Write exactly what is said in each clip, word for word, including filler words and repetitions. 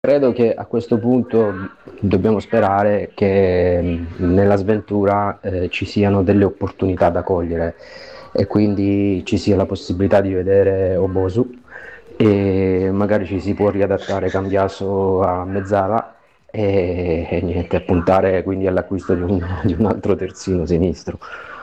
Credo che a questo punto dobbiamo sperare che mh, nella sventura eh, ci siano delle opportunità da cogliere e quindi ci sia la possibilità di vedere Obosu e magari ci si può riadattare Cambiaso a mezzala e, e niente, puntare quindi all'acquisto di un, di un altro terzino sinistro.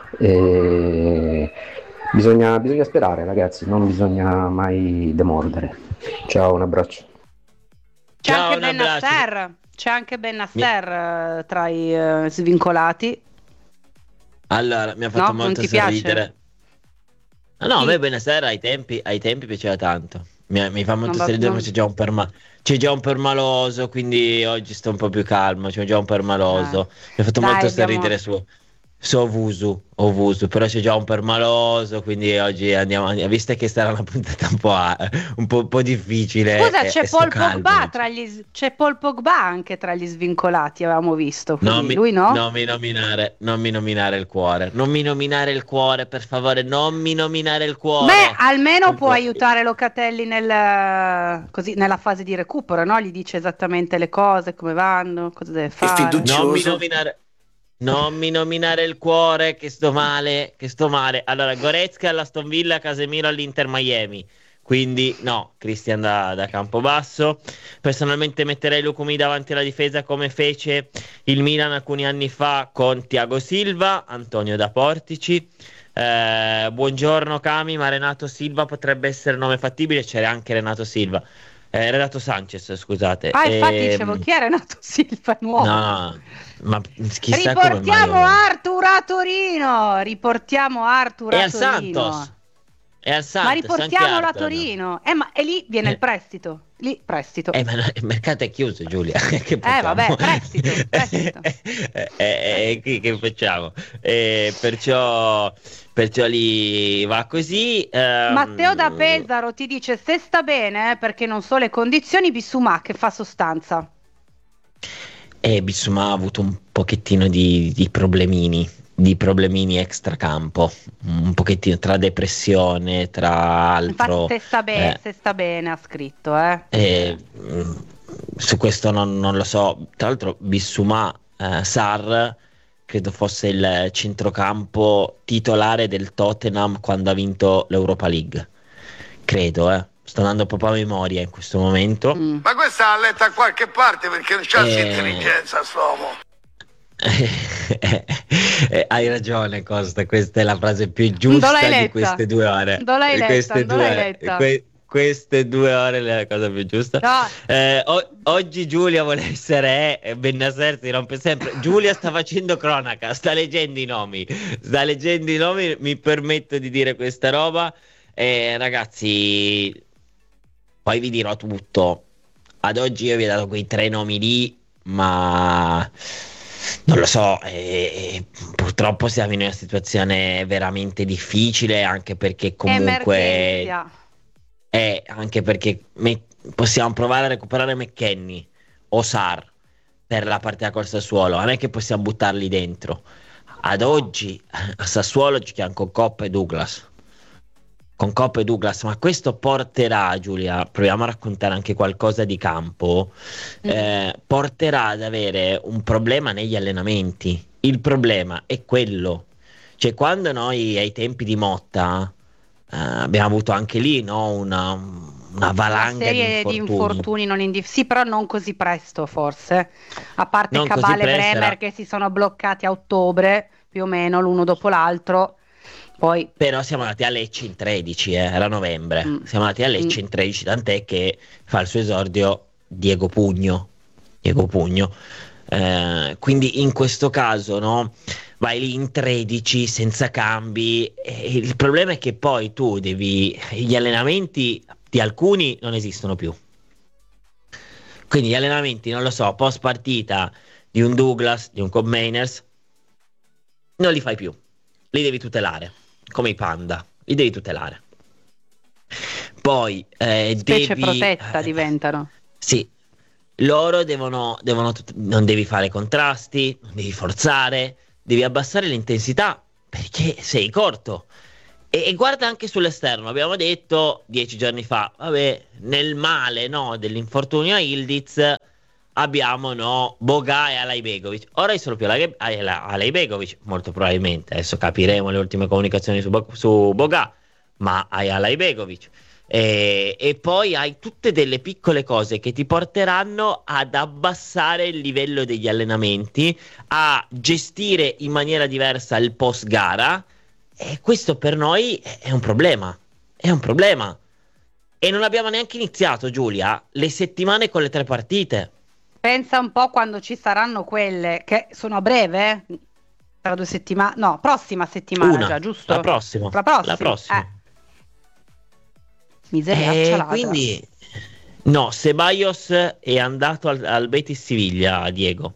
E bisogna, bisogna sperare ragazzi, non bisogna mai demordere. Ciao, un abbraccio. C'è Ciao, anche un abbraccio. Benasser, c'è anche Mi- Benasser eh, tra i eh, svincolati. Allora, mi ha fatto No, non molto ti piace? sorridere. Ah, no, a Chi? me Benasera ai tempi, ai tempi piaceva tanto. Mi, mi fa Non molto va- sorridere, ma non- c'è già un perma, c'è già un permaloso, quindi oggi sto un po' più calmo, c'è già un eh, permaloso. Mi ha fatto Dai, molto abbiamo... sorridere su, su Ovusu, Ovusu, però c'è già un permaloso, quindi oggi andiamo, andiamo- visto che sarà una puntata un po', a- un po', un po' difficile Scusa, e, c'è e sto Paul calmo Pogba oggi. tra gli... s- c'è Paul Pogba anche tra gli svincolati, avevamo visto, Non quindi mi, lui no? non mi nominare, non mi nominare il cuore, non mi nominare il cuore, per favore, non mi nominare il Beh, cuore. almeno può Comunque, aiutare Locatelli nel, così, nella fase di recupero, no? Gli dice esattamente le cose, come vanno, cosa deve È fare. non mi fiducioso. nominare, non mi nominare il cuore, che sto male, che sto male. Allora, Goretzka all'Aston Villa, Casemiro all'Inter Miami. Quindi no, Christian da, da Campobasso. Personalmente metterei Lukumi davanti alla difesa come fece il Milan alcuni anni fa con Thiago Silva, Antonio da Portici. Eh, buongiorno Cami, ma Renato Silva potrebbe essere nome fattibile. C'era anche Renato Silva. Eh, Renato Sanchez, scusate. Ah, infatti dicevo, Ehm, chi è Renato Silva? È nuovo. no, ma chissà come mai. Riportiamo Arthur a Torino, riportiamo Arthur E a al Santos. Torino. E al Ma Santos, anche riportiamolo a Arthur, no? Torino. Eh, ma e lì viene il Eh, prestito. Lì prestito. eh, ma no, il mercato è chiuso, Giulia. Che Eh, facciamo? vabbè, prestito, prestito. Eh, eh, eh, che, che facciamo? Eh, perciò, perciò lì va così. Matteo da ehm, Pesaro ti dice se sta bene, eh, perché non so le condizioni, Bissouma che fa sostanza. e Bissouma ha avuto un pochettino di, di problemini, di problemini extracampo, un pochettino tra depressione, tra Infatti altro. se sta bene, eh, se sta bene ha scritto, eh. E, mh, su questo non, non lo so. Tra l'altro, Bissouma, eh, Sarr, credo fosse il centrocampo titolare del Tottenham quando ha vinto l'Europa League. Credo, eh. Sto andando proprio a memoria in questo momento. Mm. Ma questa l'ha letta a qualche parte perché non c'ha Eh, intelligenza st'uomo. Eh, hai ragione, Costa. Questa è la frase più Dove giusta l'hai di letta? queste due ore. Dove l'hai Di letta? Queste Dove l'hai due, letta? que- queste due ore è la cosa più giusta. No. Eh, o- oggi Giulia vuole essere eh, Bennaser si rompe sempre. Giulia sta facendo cronaca, sta leggendo i nomi, sta leggendo i nomi. Mi permetto di dire questa roba. Eh, ragazzi, poi vi dirò tutto. Ad oggi io vi ho dato quei tre nomi lì, ma non lo so. eh, purtroppo siamo in una situazione veramente difficile, anche perché comunque Emergenza. è anche perché me- possiamo provare a recuperare McKennie o Sarr per la partita col Sassuolo. Non è che possiamo buttarli dentro. Ad oggi a Sassuolo giochiamo con Coppa e Douglas. Con Coppa e Douglas, ma questo porterà, Giulia, proviamo a raccontare anche qualcosa di campo, Mm. eh, porterà ad avere un problema negli allenamenti. Il problema è quello, cioè quando noi ai tempi di Motta eh, abbiamo avuto anche lì, no, una, una Una valanga di serie di infortuni. infortuni non indif- sì, però non così presto, forse. A parte Non così Cabal e presto Bremer era- che si sono bloccati a ottobre, più o meno, l'uno dopo l'altro. Poi Però siamo andati a Lecce in tredici, eh, era novembre. Mm. Siamo andati a Lecce Mm. in tredici, tant'è che fa il suo esordio Diego Pugno. Diego Pugno. Eh, quindi in questo caso, no, vai lì in tredici senza cambi. E il problema è che poi tu devi. Gli allenamenti di alcuni non esistono più. Quindi gli allenamenti, non lo so, post partita di un Douglas, di un Cobb Mainers, non li fai più. Li devi tutelare. Come i panda, li devi tutelare. Poi eh, specie devi, protetta eh, diventano. sì, loro devono, devono tut- non devi fare contrasti, non devi forzare, devi abbassare l'intensità perché sei corto. E, e guarda anche sull'esterno, abbiamo detto dieci giorni fa, vabbè, nel male, no, dell'infortunio a Ildiz abbiamo, no, Boga e Alaibegovic. Ora è solo più Alai- Alaibegovic, molto probabilmente, adesso capiremo le ultime comunicazioni su, Bo- su Boga, ma hai Alaibegovic. E, e poi hai tutte delle piccole cose che ti porteranno ad abbassare il livello degli allenamenti, a gestire in maniera diversa il post gara, e questo per noi è un problema, è un problema. E non abbiamo neanche iniziato, Giulia, le settimane con le tre partite. Pensa un po' quando ci saranno quelle che sono a breve, eh? Tra due settimane, no, prossima settimana Una, già, giusto? la prossima, La prossima. la prossima. Eh. Miseriaccia E ladra. quindi no, Ceballos è andato al, al Betis Siviglia, Diego.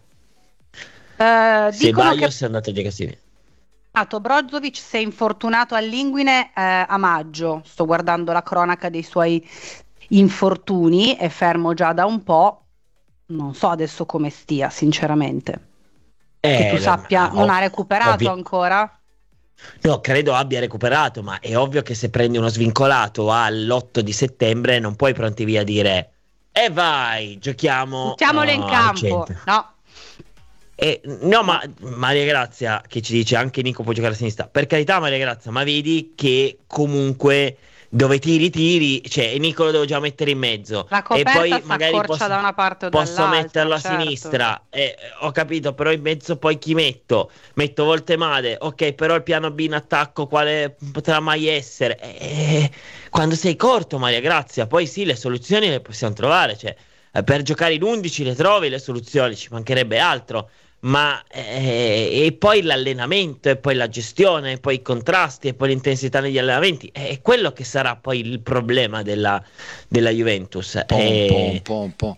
Eh, dicono Ceballos che è andato a Diego Siviglia. Brozovic si è infortunato all'inguine eh, a maggio. Sto guardando la cronaca dei suoi infortuni, è fermo già da un po'. Non so adesso come stia, sinceramente. Eh, Che tu sappia, ma- non ha ov- recuperato ovvi- ancora? No, credo abbia recuperato, ma è ovvio che se prendi uno svincolato all'otto di settembre non puoi pronti via dire e vai, giochiamo. Mettiamolo in al campo. centro. No, Eh, no, ma Maria Grazia che ci dice anche Nico può giocare a sinistra. Per carità, Maria Grazia, ma vedi che comunque dove tiri tiri, cioè Nico lo devo già mettere in mezzo la e coperta poi si magari accorcia posso, da una parte o posso dall'altra. metterlo a certo. sinistra. Eh, ho capito, però in mezzo poi chi metto? Metto Voltemade, ok, però il piano B in attacco quale potrà mai essere? Eh, quando sei corto, Maria Grazia, poi sì, le soluzioni le possiamo trovare, cioè eh, per giocare in undici le trovi le soluzioni, ci mancherebbe altro. Ma eh, e poi l'allenamento, e poi la gestione, e poi i contrasti, e poi l'intensità negli allenamenti è quello che sarà poi il problema della, della Juventus. Pom, Eh, pom, pom, pom.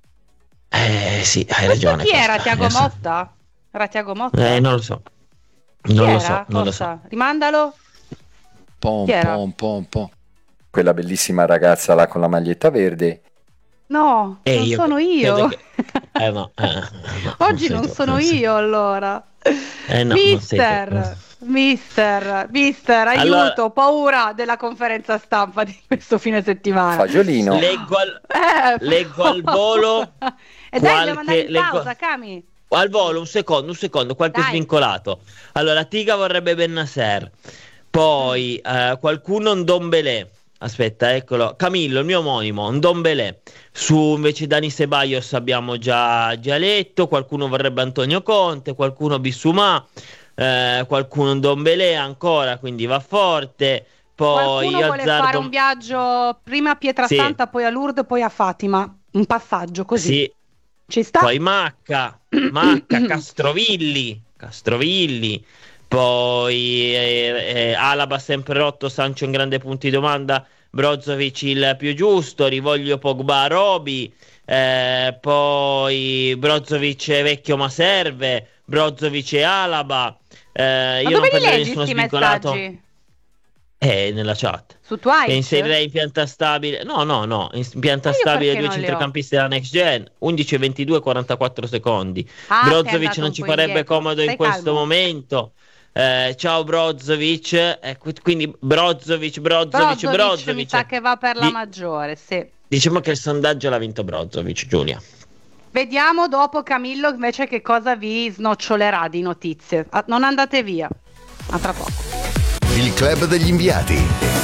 eh, sì, hai Questo ragione. chi era? Costa, Tiago adesso- Motta? Era Tiago Motta? Eh, non lo so. Chi Non lo era? so, non lo Costa? so. Rimandalo. Pom, Chi era? pom, pom, pom. Quella bellissima ragazza là con la maglietta verde. No, Eh, non io sono credo io. che- Eh, no, eh, no, Oggi sei non tu, sono sei- io, allora. Eh, no, non sei tu. Mister, mister, mister, aiuto, Allora- ho paura della conferenza stampa di questo fine settimana. Fagiolino. Leggo al, Eh, leggo al volo E dai, dobbiamo andare in leggo- pausa, Cami. Al volo, un secondo, un secondo, qualche Dai. svincolato. Allora, Tiga vorrebbe Bennacer. Poi eh, qualcuno Ndombele. Aspetta, eccolo. Camillo, il mio omonimo, Ndombele. Su invece Dani Ceballos abbiamo già, già letto. Qualcuno vorrebbe Antonio Conte, qualcuno Bissouma, eh, qualcuno Ndombele ancora, quindi va forte. Poi Qualcuno vuole azzardo- fare un viaggio prima a Pietrasanta, Sì. poi a Lourdes, poi a Fatima. Un passaggio così. Sì, Ci sta? poi Macca, Macca, Castrovilli, Castrovilli, poi eh, eh, Alaba sempre rotto, Sancho in grande punto di domanda, Brozovic il più giusto, Rivoglio Pogba Roby, eh, poi Brozovic è vecchio ma serve, Brozovic e Alaba, eh, Ma io non dove li prenderei leggi nessuno questi svincolato, messaggi? eh, nella chat. Su Twitch? E inserirei in pianta stabile, no, no, no, in pianta Ma io stabile perché due non li ho? centrocampisti della next gen, undici ventidue quarantaquattro secondi. Ah, sei Brozovic andato non un ci po' farebbe indietro. comodo in Stai questo calmo. momento. Eh, ciao Brozovic, eh, qu- quindi Brozovic, Brozovic, Brozovic, Brozovic. mi sa che va per la Di- maggiore, sì. Diciamo che il sondaggio l'ha vinto Brozovic, Giulia. Vediamo dopo Camillo invece che cosa vi snocciolerà di notizie. Ah, non andate via. A tra poco. Il club degli inviati.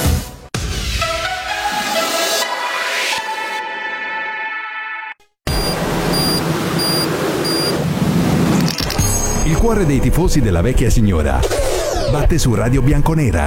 Il cuore dei tifosi della vecchia signora batte su Radio Bianconera.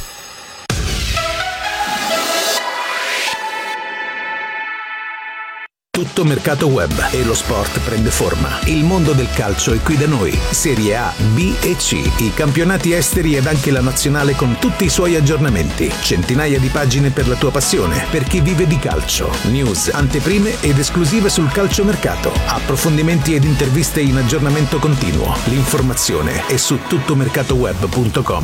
Tutto mercato web e lo sport prende forma. Il mondo del calcio è qui da noi. Serie A, B e C, i campionati esteri ed anche la nazionale con tutti i suoi aggiornamenti. Centinaia di pagine per la tua passione, per chi vive di calcio. News, anteprime ed esclusive sul calciomercato. Approfondimenti ed interviste in aggiornamento continuo. L'informazione è su tuttomercatoweb punto com.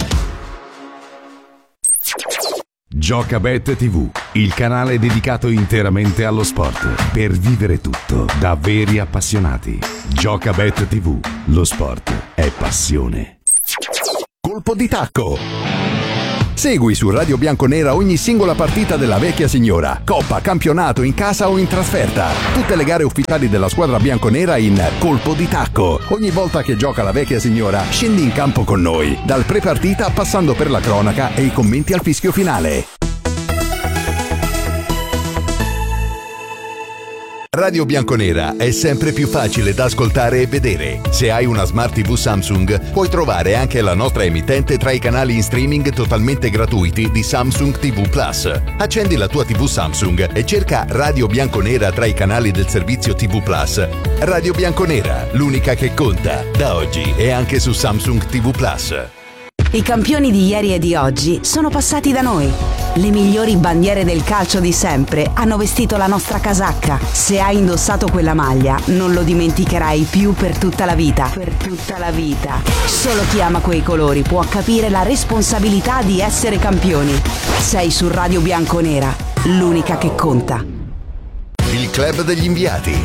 Giocabet tivù, il canale dedicato interamente allo sport, per vivere tutto da veri appassionati. Giocabet tivù, lo sport è passione. Colpo di tacco. Segui su Radio Bianconera ogni singola partita della vecchia signora, coppa, campionato, in casa o in trasferta. Tutte le gare ufficiali della squadra bianconera in colpo di tacco. Ogni volta che gioca la vecchia signora, scendi in campo con noi, dal pre-partita passando per la cronaca e i commenti al fischio finale. Radio Bianconera è sempre più facile da ascoltare e vedere. Se hai una Smart tivù Samsung, puoi trovare anche la nostra emittente tra i canali in streaming totalmente gratuiti di Samsung tivù Plus. Accendi la tua tivù Samsung e cerca Radio Bianconera tra i canali del servizio tivù Plus. Radio Bianconera, l'unica che conta, da oggi e anche su Samsung tivù Plus. I campioni di ieri e di oggi sono passati da noi. Le migliori bandiere del calcio di sempre hanno vestito la nostra casacca. Se hai indossato quella maglia, non lo dimenticherai più per tutta la vita. Per tutta la vita. Solo chi ama quei colori può capire la responsabilità di essere campioni. Sei su Radio Bianconera, l'unica che conta. Il club degli inviati.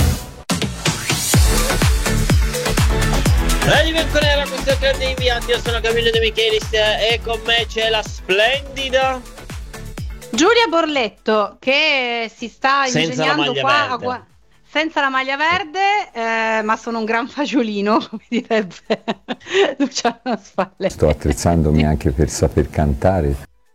Radio Bianconera, questo è il club degli inviati. Io sono Camillo De Michelis e con me c'è la splendida Giulia Borletto, che si sta senza ingegnando la qua maglia a gua- senza la maglia verde, eh, ma sono un gran fagiolino, come direbbe Luciano Spalletti. Sto attrezzandomi anche per saper cantare.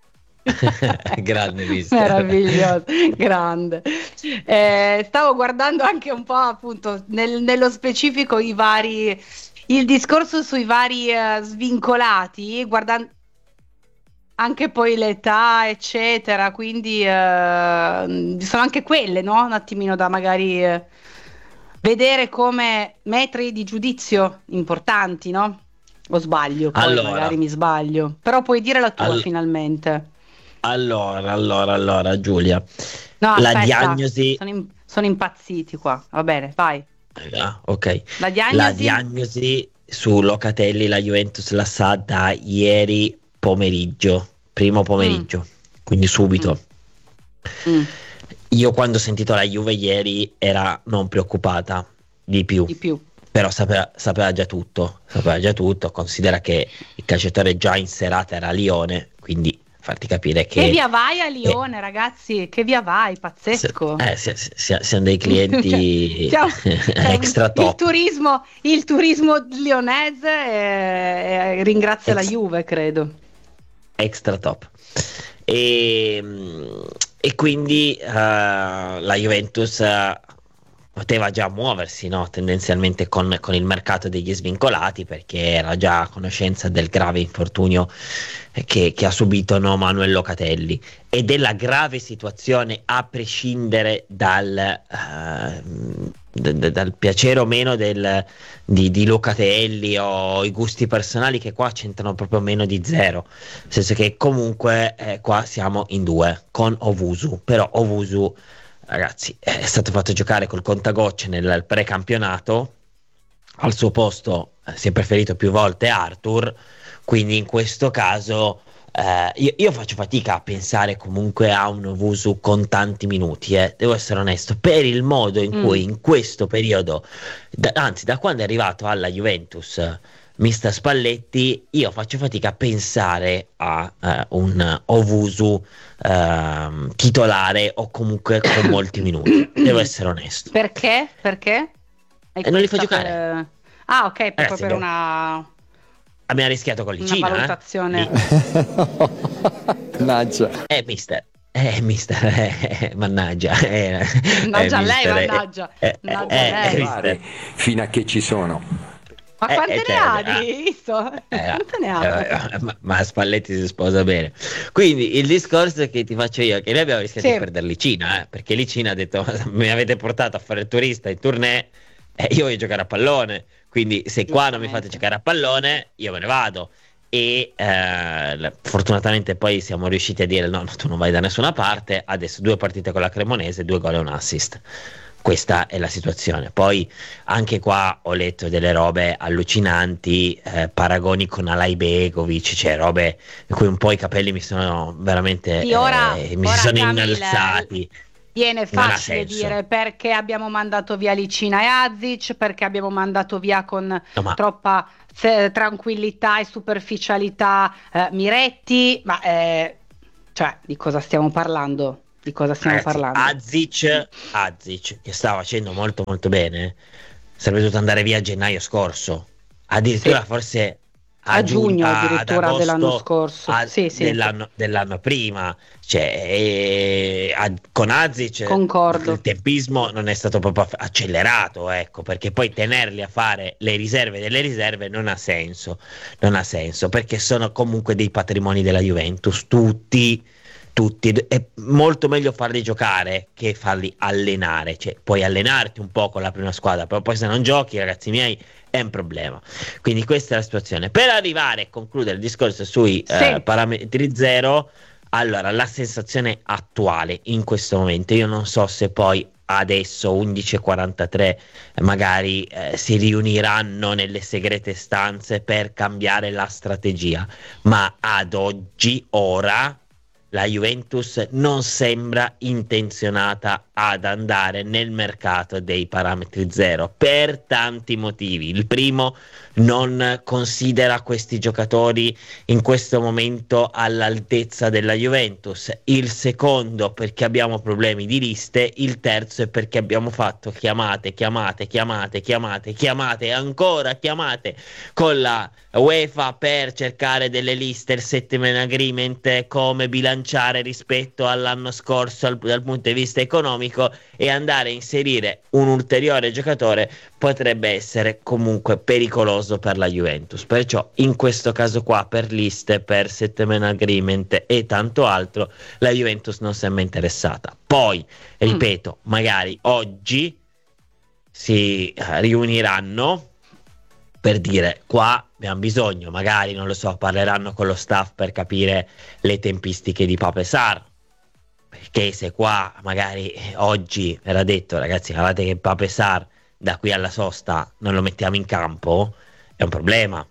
grande mister. Meraviglioso, grande. Eh, stavo guardando anche un po' appunto nel- nello specifico i vari, il discorso sui vari eh, svincolati, guardando anche poi l'età eccetera, quindi eh, sono anche quelle, no? Un attimino da magari eh, vedere come metri di giudizio importanti, no? O sbaglio, poi Allora. magari mi sbaglio, però puoi dire la tua All- finalmente. Allora, allora, allora, Giulia, No, la aspetta, diagnosi. sono, im- sono impazziti qua, va bene, vai. Ah, ok. La diagnosi, La diagnosi su Locatelli, la Juventus la sa da ieri pomeriggio, primo pomeriggio, quindi subito. Mm, Io quando ho sentito la Juve ieri era non preoccupata di più, di più. però sapeva, sapeva già tutto, sapeva già tutto, considera che il calciatore già in serata era a Lione, quindi farti capire che... Che via vai a Lione, ragazzi, che via vai, pazzesco. Eh, si- si- si- siamo dei clienti Siamo- cioè, extra il top. turismo, il turismo lionese eh, eh, ringrazia la Ex- Juve, credo. Extra top. E, e quindi eh, la Juventus eh, poteva già muoversi, no? Tendenzialmente con, con il mercato degli svincolati, perché era già a conoscenza del grave infortunio che, che ha subito, no, Manuel Locatelli, e della grave situazione a prescindere dal, eh, d- d- dal piacere o meno del, di, di Locatelli o i gusti personali, che qua c'entrano proprio meno di zero, nel senso che comunque eh, qua siamo in due con Owusu, però Owusu, ragazzi, è stato fatto giocare col contagocce nel precampionato, al suo posto eh, si è preferito più volte Arthur, quindi in questo caso eh, io, io faccio fatica a pensare comunque a un Owusu con tanti minuti, eh, devo essere onesto, per il modo in Mm. cui in questo periodo, da- anzi da quando è arrivato alla Juventus eh, mister Spalletti, io faccio fatica a pensare a eh, un Owusu ehm, titolare o comunque con molti minuti, devo essere onesto. Perché? Perché? Hai E non li fa questa giocare. per- Ah, ok, proprio Ragazzi, per no. una, Abbiamo rischiato con una Licina, valutazione. eh? Mannaggia. Eh, mister. Eh, mister. Eh, mannaggia. Eh, Mannaggia eh, lei, mister, eh, mannaggia. eh, Mannaggia eh, lei. eh, mister. Fino a che ci sono. Ma Eh, quante eh, ne cioè, ha eh, di visto? Eh, Quante ne ha? eh, ma, ma Spalletti si sposa bene. Quindi il discorso che ti faccio io è che noi abbiamo rischiato Sì. di perdere Licina, eh, perché Licina ha detto mi avete portato a fare il turista in tournée, eh, io voglio giocare a pallone, quindi se qua non mi fate Giustamente. giocare a pallone io me ne vado. E eh, fortunatamente poi siamo riusciti a dire no, no, tu non vai da nessuna parte. Adesso due partite con la Cremonese, due gol e un assist. Questa è la situazione. Poi anche qua ho letto delle robe allucinanti, eh, paragoni con Alay Begovic, cioè robe in cui un po' i capelli mi sono veramente Sì, ora- eh, mi ora si sono Camille, innalzati. Viene Non ha facile senso. dire perché abbiamo mandato via Licina e Azic, perché abbiamo mandato via con No, ma troppa se- tranquillità e superficialità eh, Miretti, ma eh, cioè di cosa stiamo parlando? Di cosa stiamo ragazzi, parlando? Azic, Azic, che sta facendo molto molto bene, sarebbe dovuto andare via a gennaio scorso, addirittura Sì. forse A giugno a- ad addirittura agosto dell'anno scorso. a- Sì, sì, dell'anno, dell'anno prima. Cioè, e- a- con Azic concordo. il tempismo non è stato proprio aff- accelerato, ecco, perché poi tenerli a fare le riserve delle riserve non ha senso, non ha senso, perché sono comunque dei patrimoni della Juventus, tutti. Tutti, è molto meglio farli giocare che farli allenare, cioè puoi allenarti un po' con la prima squadra, però poi se non giochi, ragazzi miei, è un problema. Quindi questa è la situazione. Per arrivare a concludere il discorso sui Sì. eh, parametri zero, allora la sensazione attuale in questo momento, io non so se poi adesso undici e quarantatré magari eh, si riuniranno nelle segrete stanze per cambiare la strategia, ma ad oggi, ora, la Juventus non sembra intenzionata ad andare nel mercato dei parametri zero per tanti motivi. Il primo, non considera questi giocatori in questo momento all'altezza della Juventus. Il secondo, perché abbiamo problemi di liste. Il terzo è perché abbiamo fatto chiamate, chiamate, chiamate, chiamate, chiamate e ancora chiamate con la UEFA per cercare delle liste, il settlement agreement, come bilanciare rispetto all'anno scorso al- dal punto di vista economico, e andare a inserire un ulteriore giocatore potrebbe essere comunque pericoloso per la Juventus. Perciò in questo caso qua, per liste, per settlement agreement e tanto altro, la Juventus non sembra interessata. Poi ripeto, magari oggi si eh, riuniranno per dire: qua abbiamo bisogno, magari non lo so, parleranno con lo staff per capire le tempistiche di Pape Sarr, perché se qua magari oggi era detto: ragazzi, guardate che Pape Sarr da qui alla sosta non lo mettiamo in campo, è un problema,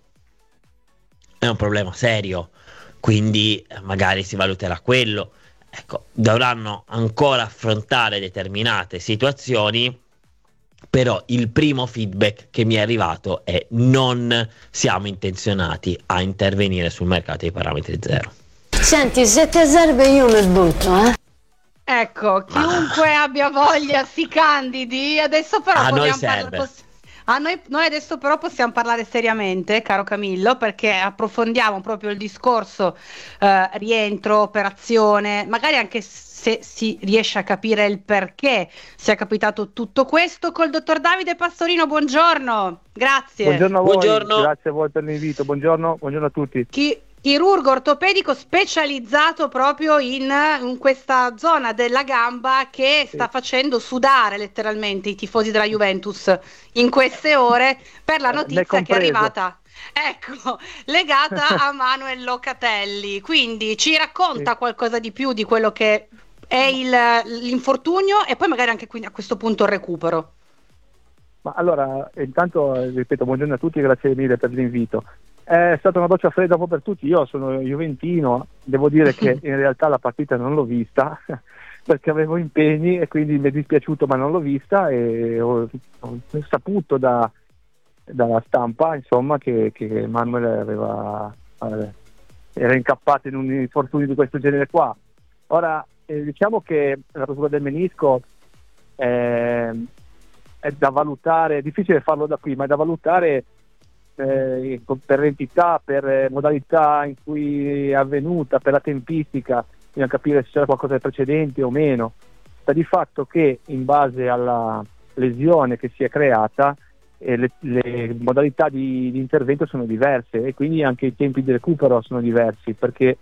è un problema serio, quindi eh, magari si valuterà quello. Ecco, dovranno ancora affrontare determinate situazioni. Però il primo feedback che mi è arrivato è: non siamo intenzionati a intervenire sul mercato dei parametri zero. Senti, se ti serve io mi sbutto, eh? Ecco, chiunque abbia voglia si candidi. Adesso però A noi possiamo parlare- serve. poss- a noi, noi adesso però possiamo parlare seriamente, caro Camillo, perché approfondiamo proprio il discorso eh, rientro, operazione, magari anche se si riesce a capire il perché sia capitato tutto questo col dottor Davide Pastorino. Buongiorno, grazie. Buongiorno a voi, Buongiorno. grazie a voi per l'invito, buongiorno, buongiorno a tutti. Chi- chirurgo ortopedico specializzato proprio in, in questa zona della gamba, che sta facendo sudare letteralmente i tifosi della Juventus in queste ore per la Eh, me notizia che è compreso. arrivata, ecco, legata a Manuel Locatelli. Quindi ci racconta qualcosa di più di quello che è il, l'infortunio, e poi magari anche qui, a questo punto il recupero. Ma allora, intanto eh, ripeto, buongiorno a tutti e grazie mille per l'invito. È stata una doccia fredda un po' per tutti, io sono juventino, devo dire che in realtà la partita non l'ho vista perché avevo impegni e quindi mi è dispiaciuto, ma non l'ho vista, e ho, ho saputo da, dalla stampa, insomma, che, che Manuel aveva, eh, era incappato in un infortunio di questo genere qua. Ora, eh, diciamo che la rottura del menisco eh, è da valutare, è difficile farlo da qui, ma è da valutare eh, per entità, per eh, modalità in cui è avvenuta, per la tempistica, bisogna capire se c'era qualcosa di precedente o meno. Sta di fatto che in base alla lesione che si è creata eh, le, le modalità di, di intervento sono diverse, e quindi anche i tempi di recupero sono diversi, perché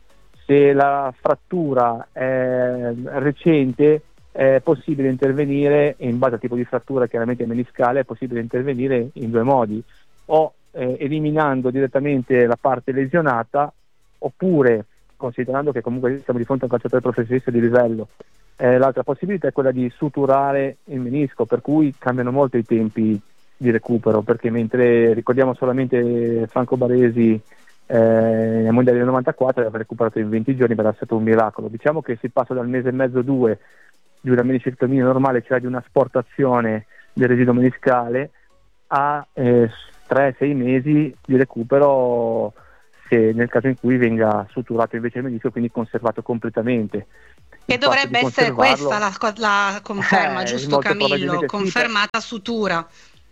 se la frattura è recente è possibile intervenire, e in base al tipo di frattura chiaramente meniscale è possibile intervenire in due modi: o eh, eliminando direttamente la parte lesionata, oppure, considerando che comunque siamo di fronte a un calciatore professionista di livello, eh, l'altra possibilità è quella di suturare il menisco, per cui cambiano molto i tempi di recupero, perché mentre ricordiamo solamente Franco Baresi eh, nel mondiale del novantaquattro aveva recuperato in venti giorni, per essere stato un miracolo. Diciamo che si passa dal mese e mezzo, due, di una meniscectomia normale, cioè di un'asportazione del residuo meniscale, a eh, tre sei mesi di recupero, se nel caso in cui venga suturato invece il menisco, quindi conservato completamente. Che Il dovrebbe fatto di essere conservarlo- questa la, la conferma, Eh, giusto molto Camillo? probabilmente sì, Confermata sutura.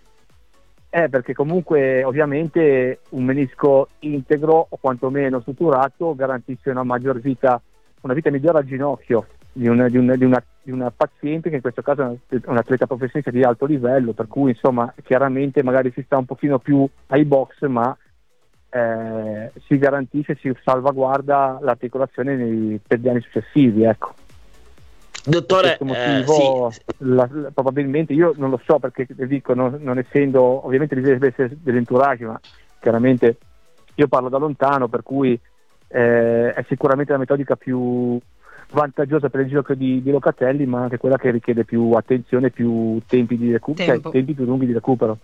Eh, perché comunque ovviamente un menisco integro o quantomeno suturato garantisce una maggior vita, una vita migliore al ginocchio di una, di una, di una, di una paziente che in questo caso è un atleta professionista di alto livello, per cui insomma chiaramente magari si sta un pochino più ai box, ma eh, si garantisce, si salvaguarda l'articolazione nei, per gli anni successivi, ecco. Dottore, Per questo motivo, eh, sì. la- la- probabilmente, io non lo so perché le dico, non, non essendo, ovviamente deve essere dell'entourage, ma chiaramente io parlo da lontano, per cui eh, è sicuramente la metodica più vantaggiosa per il ginocchio di, di Locatelli, ma anche quella che richiede più attenzione, più tempi di recupero, Tempo. cioè tempi più lunghi di recupero.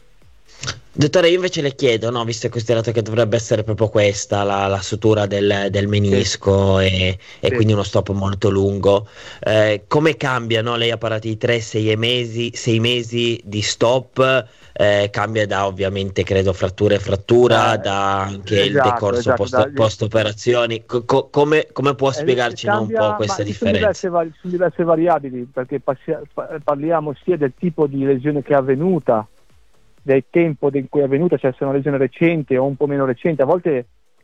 Dottore, io invece le chiedo, no, visto e considerato che dovrebbe essere proprio questa la, la sutura del, del menisco e, e Sì. quindi uno stop molto lungo, eh, come cambia, no? Lei ha parlato di tre sei mesi, sei mesi di stop, eh, cambia da ovviamente credo frattura e frattura, Eh, da anche il esatto, decorso esatto, post, da- post operazioni. Co- co- come, come può Eh, spiegarci no, un cambia, po' questa ma ci sono differenza? diverse, vari- sono diverse variabili, perché passia- pa- parliamo sia del tipo di lesione che è avvenuta, del tempo in cui è avvenuta, cioè se è una lesione recente o un po' meno recente. A volte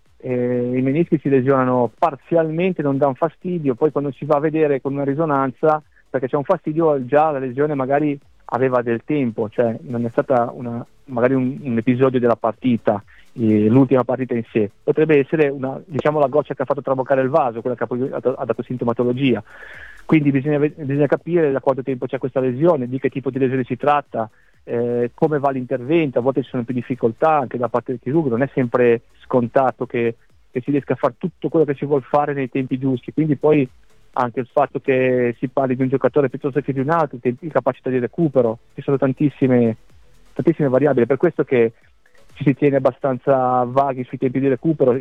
eh, i menischi si lesionano parzialmente, non dà un fastidio, poi quando si va a vedere con una risonanza, perché c'è un fastidio, già la lesione magari aveva del tempo, cioè non è stata una, magari un, un episodio della partita, eh, l'ultima partita in sé, potrebbe essere una, diciamo, la goccia che ha fatto traboccare il vaso, quella che ha, poi- ha ha dato sintomatologia. Quindi bisogna, ve- bisogna capire da quanto tempo c'è questa lesione, di che tipo di lesione si tratta, eh, come va l'intervento. A volte ci sono più difficoltà anche da parte del chirurgo, non è sempre scontato che, che si riesca a fare tutto quello che si vuole fare nei tempi giusti, quindi poi anche il fatto che si parli di un giocatore piuttosto che di un altro, tempi, capacità di recupero, ci sono tantissime, tantissime variabili, per questo che ci si tiene abbastanza vaghi sui tempi di recupero.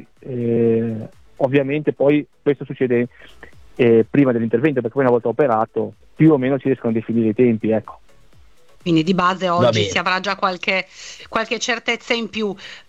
eh, ovviamente poi questo succede eh, prima dell'intervento, perché poi una volta operato più o meno si riescono a definire i tempi, ecco. Quindi di base Va oggi bene. si avrà già qualche, qualche certezza in più.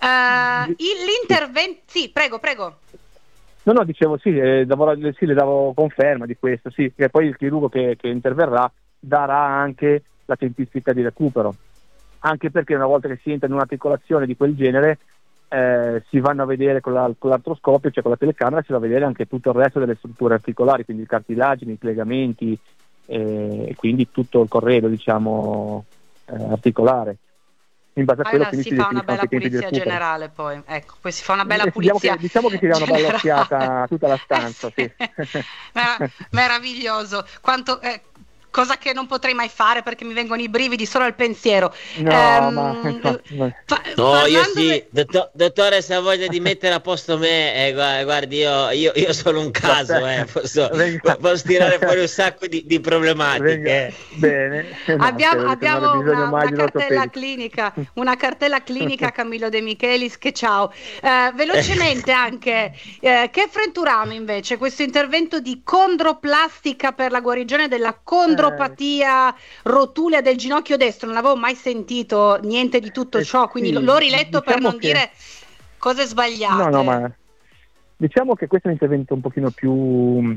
Eh, il- l'intervento... Sì, prego, prego. No, no, dicevo sì, eh, lavora- sì, le davo conferma di questo, sì, che poi il chirurgo che, che interverrà darà anche la tempistica di recupero, anche perché una volta che si entra in un'articolazione di quel genere eh, si vanno a vedere con, la, con l'artroscopio, cioè con la telecamera, si va a vedere anche tutto il resto delle strutture articolari, quindi i cartilagini, i legamenti eh, e quindi tutto il corredo, diciamo, eh, articolare. In base a quello Allora quindi si fa una definiscono bella anche i tempi di pulizia recupero. generale poi, ecco, poi si fa una bella Eh, diciamo pulizia che- diciamo che si dà una bella generale. occhiata a tutta la stanza, sì. Merav- meraviglioso. Quanto, eh, cosa che non potrei mai fare perché mi vengono i brividi solo al pensiero. No, Ehm, ma no. fa- No, io parlando sì, de- dottor- dottore, se ha voglia di mettere a posto me, eh, gua- guardi, io, io, io sono un caso, eh, posso, Venga. posso tirare fuori un sacco di, di problematiche. Venga, eh. bene. No, abbiamo credo che non abbia abbiamo bisogno una, mai una di un cartella ortopedico. clinica, una cartella clinica Camillo De Michelis, che ciao. Eh, velocemente anche, eh, che Frenturano invece, questo intervento di condroplastica per la guarigione della condropatia rotulea del ginocchio destro, non avevo mai sentito niente di tutto Eh, ciò, quindi sì, l'ho riletto per diciamo non che- dire cose sbagliate. No, no, ma diciamo che questo è un intervento un pochino più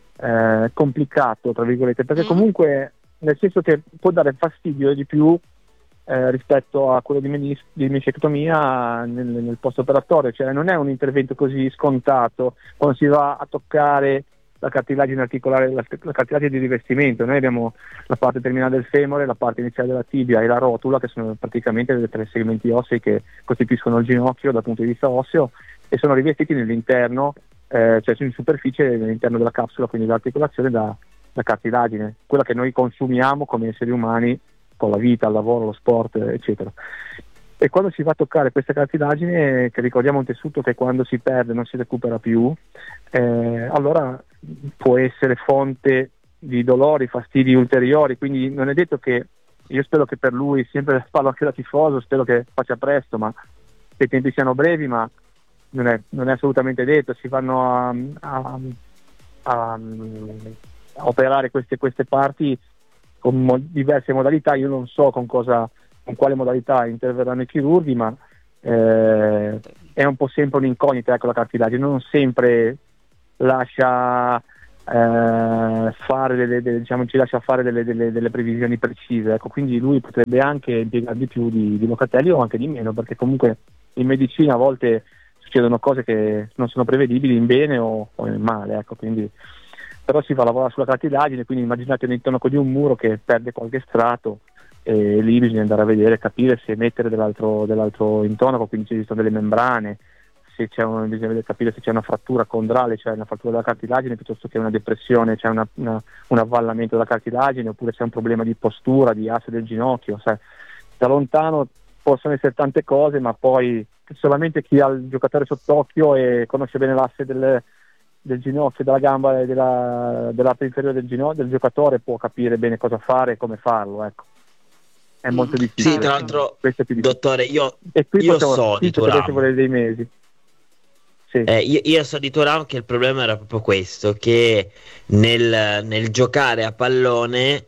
eh, complicato, tra virgolette, perché Mm. comunque nel senso che può dare fastidio di più eh, rispetto a quello di, menis- di meniscectomia nel, nel post operatorio, cioè non è un intervento così scontato quando si va a toccare la cartilagine articolare, la, la cartilagine di rivestimento. Noi abbiamo la parte terminale del femore, la parte iniziale della tibia e la rotula, che sono praticamente dei tre segmenti ossei che costituiscono il ginocchio dal punto di vista osseo, e sono rivestiti nell'interno, eh, cioè in superficie nell'interno della capsula, quindi l'articolazione da, da cartilagine, quella che noi consumiamo come esseri umani con la vita, il lavoro, lo sport, eccetera. E quando si va a toccare questa cartilagine, che ricordiamo un tessuto che quando si perde non si recupera più, eh, allora può essere fonte di dolori, fastidi ulteriori, quindi non è detto che, io spero che per lui, sempre parlo anche da tifoso, spero che faccia presto, ma che i tempi siano brevi, ma non è, non è assolutamente detto, si vanno a, a, a, operare queste, queste parti con mo- diverse modalità. Io non so con cosa, con quale modalità interverranno i chirurghi, ma eh, è un po' sempre un'incognita, ecco, la cartilagine non sempre lascia eh, fare delle, delle, diciamo, ci lascia fare delle, delle, delle previsioni precise, ecco, quindi lui potrebbe anche impiegare di più di, di Locatelli o anche di meno, perché comunque in medicina a volte succedono cose che non sono prevedibili in bene o, o in male, ecco, quindi però si va a lavorare sulla cartilagine, quindi immaginate un intonaco di un muro che perde qualche strato e lì bisogna andare a vedere, capire se mettere dell'altro, dell'altro intonaco, quindi ci sono delle membrane, se c'è un, bisogna vedere, capire se c'è una frattura condrale, cioè una frattura della cartilagine, piuttosto che una depressione, c'è una, una, un avvallamento della cartilagine, oppure c'è un problema di postura, di asse del ginocchio, sai. Da lontano possono essere tante cose, ma poi solamente chi ha il giocatore sott'occhio e conosce bene l'asse del, del ginocchio, della gamba e della, dell'arto inferiore del ginocchio del giocatore può capire bene cosa fare e come farlo, ecco. È molto difficile. Sì, tra l'altro, dottore, io, e qui io possiamo, so di Thuram. dei mesi. Sì. Eh, io, io so di Thuram che il problema era proprio questo, che nel, nel giocare a pallone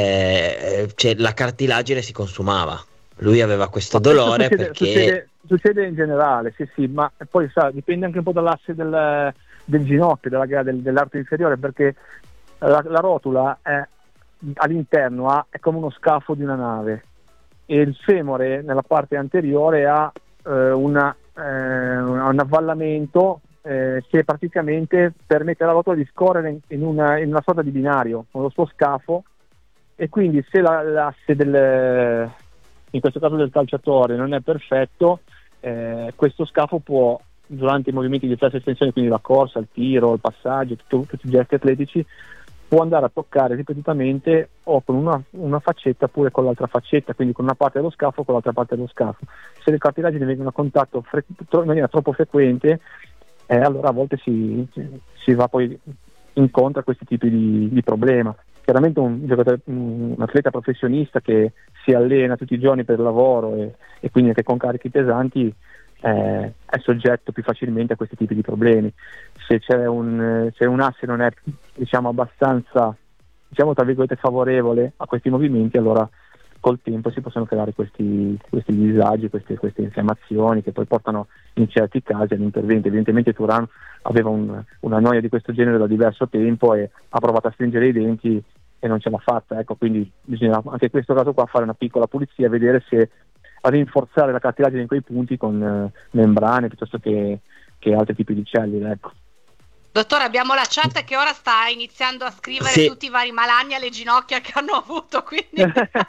eh, cioè, la cartilagine si consumava. Lui aveva questo dolore succede, perché... Succede, succede in generale, sì sì, ma poi sa, dipende anche un po' dall'asse del, del ginocchio, della, del, dell'arto inferiore, perché la, la rotula è, all'interno ha, è come uno scafo di una nave e il femore nella parte anteriore ha eh, una Eh, un avvallamento eh, che praticamente permette alla rotola di scorrere in, in, una, in una sorta di binario con lo suo scafo, e quindi se la, l'asse del, in questo caso del calciatore non è perfetto, eh, questo scafo può, durante i movimenti di flessa estensione, quindi la corsa, il tiro, il passaggio, tutto, tutti i gesti atletici, può andare a toccare ripetutamente o con una, una faccetta oppure con l'altra faccetta, quindi con una parte dello scafo o con l'altra parte dello scafo. Se le cartilagini vengono a contatto fre- in maniera troppo frequente, eh, allora a volte si, si va poi incontro a questi tipi di, di problema. Chiaramente un, giocatore, un atleta professionista che si allena tutti i giorni per il lavoro e, e quindi anche con carichi pesanti eh, è soggetto più facilmente a questi tipi di problemi. Se c'è un, se un asse non è, diciamo, abbastanza, diciamo, tra virgolette, favorevole a questi movimenti, allora col tempo si possono creare questi, questi disagi, queste, queste infiammazioni che poi portano in certi casi all'intervento. Evidentemente Thuram aveva un, una noia di questo genere da diverso tempo e ha provato a stringere i denti e non ce l'ha fatta, ecco, quindi bisogna anche in questo caso qua fare una piccola pulizia e vedere se a rinforzare la cartilagine in quei punti con eh, membrane piuttosto che, che altri tipi di cellule, ecco. Dottore, abbiamo la chat che ora sta iniziando a scrivere sì. tutti i vari malanni alle ginocchia che hanno avuto, quindi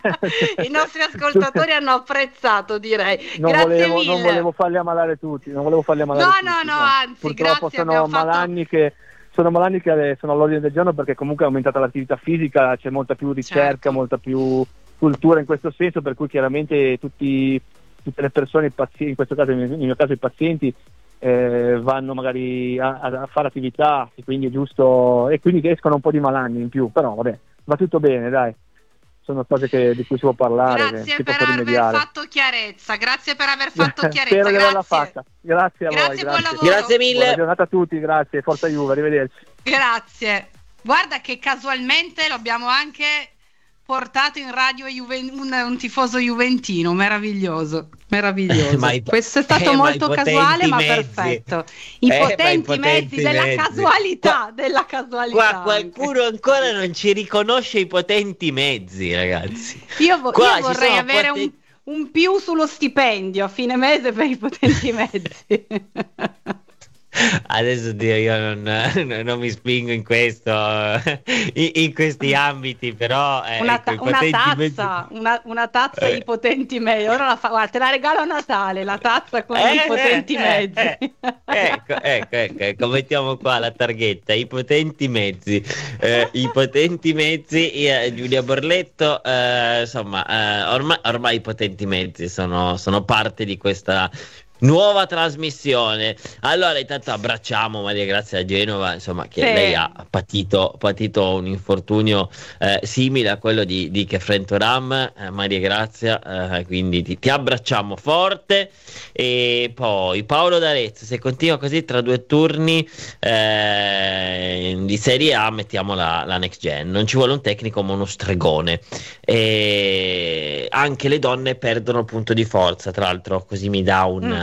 i nostri ascoltatori hanno apprezzato, direi. Non Grazie volevo, mille. non volevo farli ammalare tutti, non volevo farli ammalare no, tutti. No, no, no, anzi, purtroppo grazie, sono abbiamo fatto... malanni che sono malanni che sono all'ordine del giorno, perché comunque è aumentata l'attività fisica, c'è molta più ricerca, certo. molta più cultura in questo senso, per cui chiaramente tutti, tutte le persone, i pazienti, in questo caso, nel mio caso i pazienti, eh, vanno magari a, a fare attività, e quindi è giusto, e quindi escono un po' di malanni in più, però vabbè, va tutto bene, dai. Sono cose che, di cui si può parlare. Grazie per aver fatto chiarezza, grazie per aver fatto chiarezza. Spero di averla grazie. fatta. Grazie a grazie, voi. Buon grazie. lavoro. Grazie mille. Buona giornata a tutti, grazie. Forza Juve, arrivederci. Grazie. Guarda che casualmente lo abbiamo anche portato in radio Juven- un, un tifoso juventino, meraviglioso, meraviglioso. i, Questo è stato eh, molto ma casuale, ma mezzi. perfetto. I eh, potenti, i potenti mezzi, mezzi della casualità, qua, della casualità. Qua qualcuno anche. ancora non ci riconosce i potenti mezzi, ragazzi. Io, vo- qua io vorrei avere poten- un, un più sullo stipendio a fine mese per i potenti mezzi. Adesso Dio, io non, non mi spingo in questo in, in questi ambiti, però eh, una, ta- ecco, una tazza mezzi... una, una tazza eh. i potenti mezzi, ora la fa- guarda, te la regalo a Natale, la tazza con eh, i potenti eh, mezzi. eh, ecco, ecco, ecco, ecco, mettiamo qua la targhetta, i potenti mezzi, eh, i potenti mezzi, eh, Giulia Borletto, eh, insomma, eh, ormai, ormai i potenti mezzi sono, sono parte di questa Nuova trasmissione. Allora, intanto abbracciamo Maria Grazia da Genova, insomma, che sì. lei ha patito, patito un infortunio eh, simile a quello di, di Kefren Turam, eh, Maria Grazia, eh, quindi ti, ti abbracciamo forte. E poi Paolo D'Arezzo, se continua così tra due turni eh, di Serie A mettiamo la, la next gen, non ci vuole un tecnico ma uno stregone. E anche le donne perdono punto di forza, tra l'altro così mi dà un... Mm.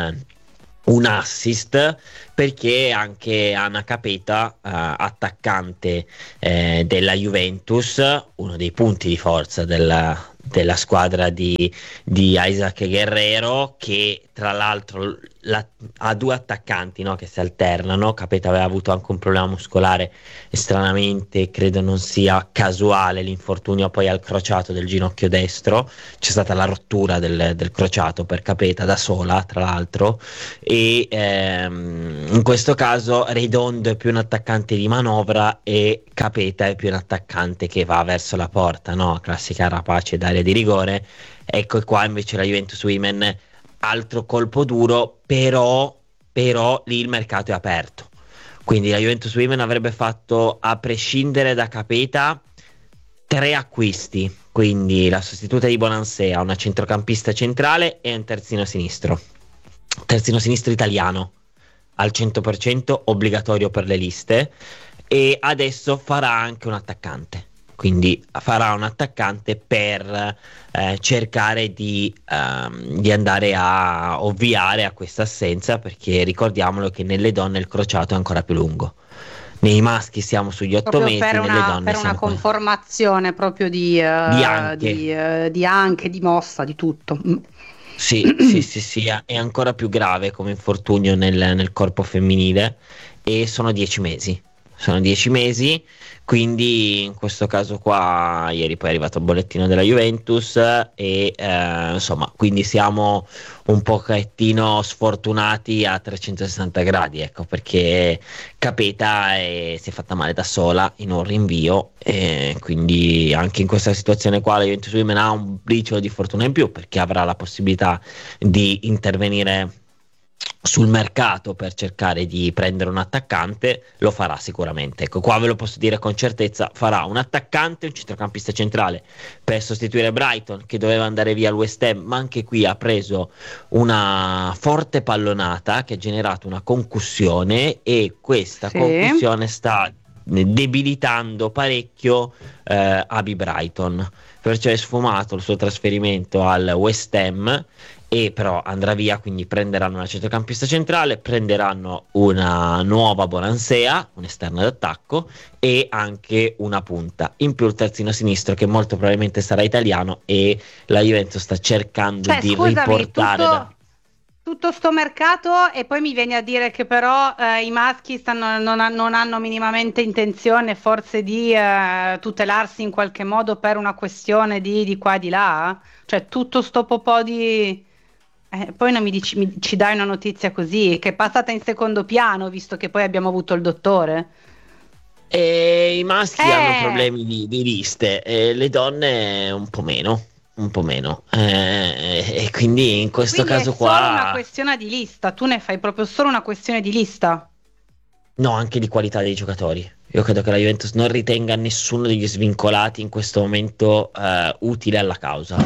un assist, perché anche Anna Capeta, eh, attaccante eh, della Juventus, uno dei punti di forza della, della squadra di, di Isaac Guerrero, che tra l'altro la, ha due attaccanti, no, che si alternano. Capeta aveva avuto anche un problema muscolare e stranamente credo non sia casuale l'infortunio poi al crociato del ginocchio destro, c'è stata la rottura del, del crociato per Capeta da sola, tra l'altro, e ehm, in questo caso Redondo è più un attaccante di manovra e Capeta è più un attaccante che va verso la porta, no? Classica rapace d'area di rigore. Ecco qua invece la Juventus Women, altro colpo duro, però, però lì il mercato è aperto, quindi la Juventus Women avrebbe fatto, a prescindere da Capeta, tre acquisti, quindi la sostituta di Bonansea, una centrocampista centrale e un terzino sinistro terzino sinistro italiano al cento per cento, obbligatorio per le liste, e adesso farà anche un attaccante, quindi farà un attaccante per eh, cercare di, ehm, di andare a ovviare a questa assenza, perché ricordiamolo che nelle donne il crociato è ancora più lungo. Nei maschi siamo sugli otto mesi, per nelle una, donne per una siamo conformazione proprio di, uh, di anche. Di, uh, di anche, di mossa, di tutto. Sì, sì, sì, sì, è ancora più grave come infortunio nel, nel corpo femminile, e sono dieci mesi. Sono dieci mesi, quindi in questo caso qua, ieri poi è arrivato il bollettino della Juventus e eh, insomma, quindi siamo un pochettino sfortunati a trecentosessanta gradi, ecco, perché Capeta è, si è fatta male da sola in un rinvio, e quindi anche in questa situazione qua la Juventus Women ha un briciolo di fortuna in più, perché avrà la possibilità di intervenire sul mercato per cercare di prendere un attaccante. Lo farà sicuramente, ecco, qua ve lo posso dire con certezza, farà un attaccante, un centrocampista centrale per sostituire Brighton, che doveva andare via al West Ham, ma anche qui ha preso una forte pallonata che ha generato una concussione, e questa sì. concussione sta debilitando parecchio eh, Abby Brighton, perciò è sfumato il suo trasferimento al West Ham, e però andrà via, quindi prenderanno una centrocampista centrale, prenderanno una nuova Bonansea, un'esterna d'attacco, e anche una punta in più, il terzino sinistro che molto probabilmente sarà italiano, e la Juventus sta cercando cioè, di scusami, riportare tutto, da... tutto sto mercato, e poi mi vieni a dire che però eh, i maschi stanno, non, ha, non hanno minimamente intenzione forse di eh, tutelarsi in qualche modo per una questione di, di qua e di là, cioè tutto sto po' di... Eh, poi non mi dici, mi, ci dai una notizia così, che è passata in secondo piano, visto che poi abbiamo avuto il dottore. E i maschi eh. hanno problemi di, di liste, e le donne un po' meno, un po' meno. Eh, e quindi in questo quindi caso è qua... solo una questione di lista, tu ne fai proprio solo una questione di lista? No, anche di qualità dei giocatori. Io credo che la Juventus non ritenga nessuno degli svincolati in questo momento eh, utile alla causa.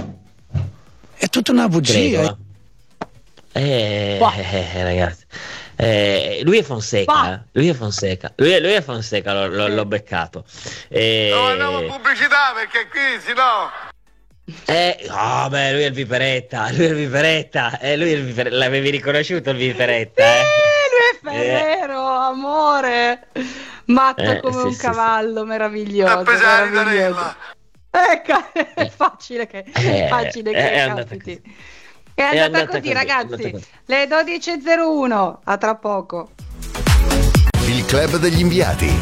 È tutta una bugia. Credo. Eh, eh, ragazzi, eh, lui è Fonseca, eh. lui è Fonseca, lui è, lui è Fonseca, l'ho, l'ho, l'ho beccato. Eh, no, andiamo a pubblicità, perché qui si no. Eh, oh, beh, lui è il Viperetta, lui è il Viperetta, eh, lui è il Viperetta, l'avevi riconosciuto il Viperetta? Sì, eh? lui è Ferrero, eh. amore, matto eh, come sì, un sì, cavallo, sì. meraviglioso, meraviglioso. Ecco, è facile che, eh, facile eh, che è capiti. È andata, è andata così, così ragazzi, così. Le dodici e zero uno, a tra poco. Il club degli inviati.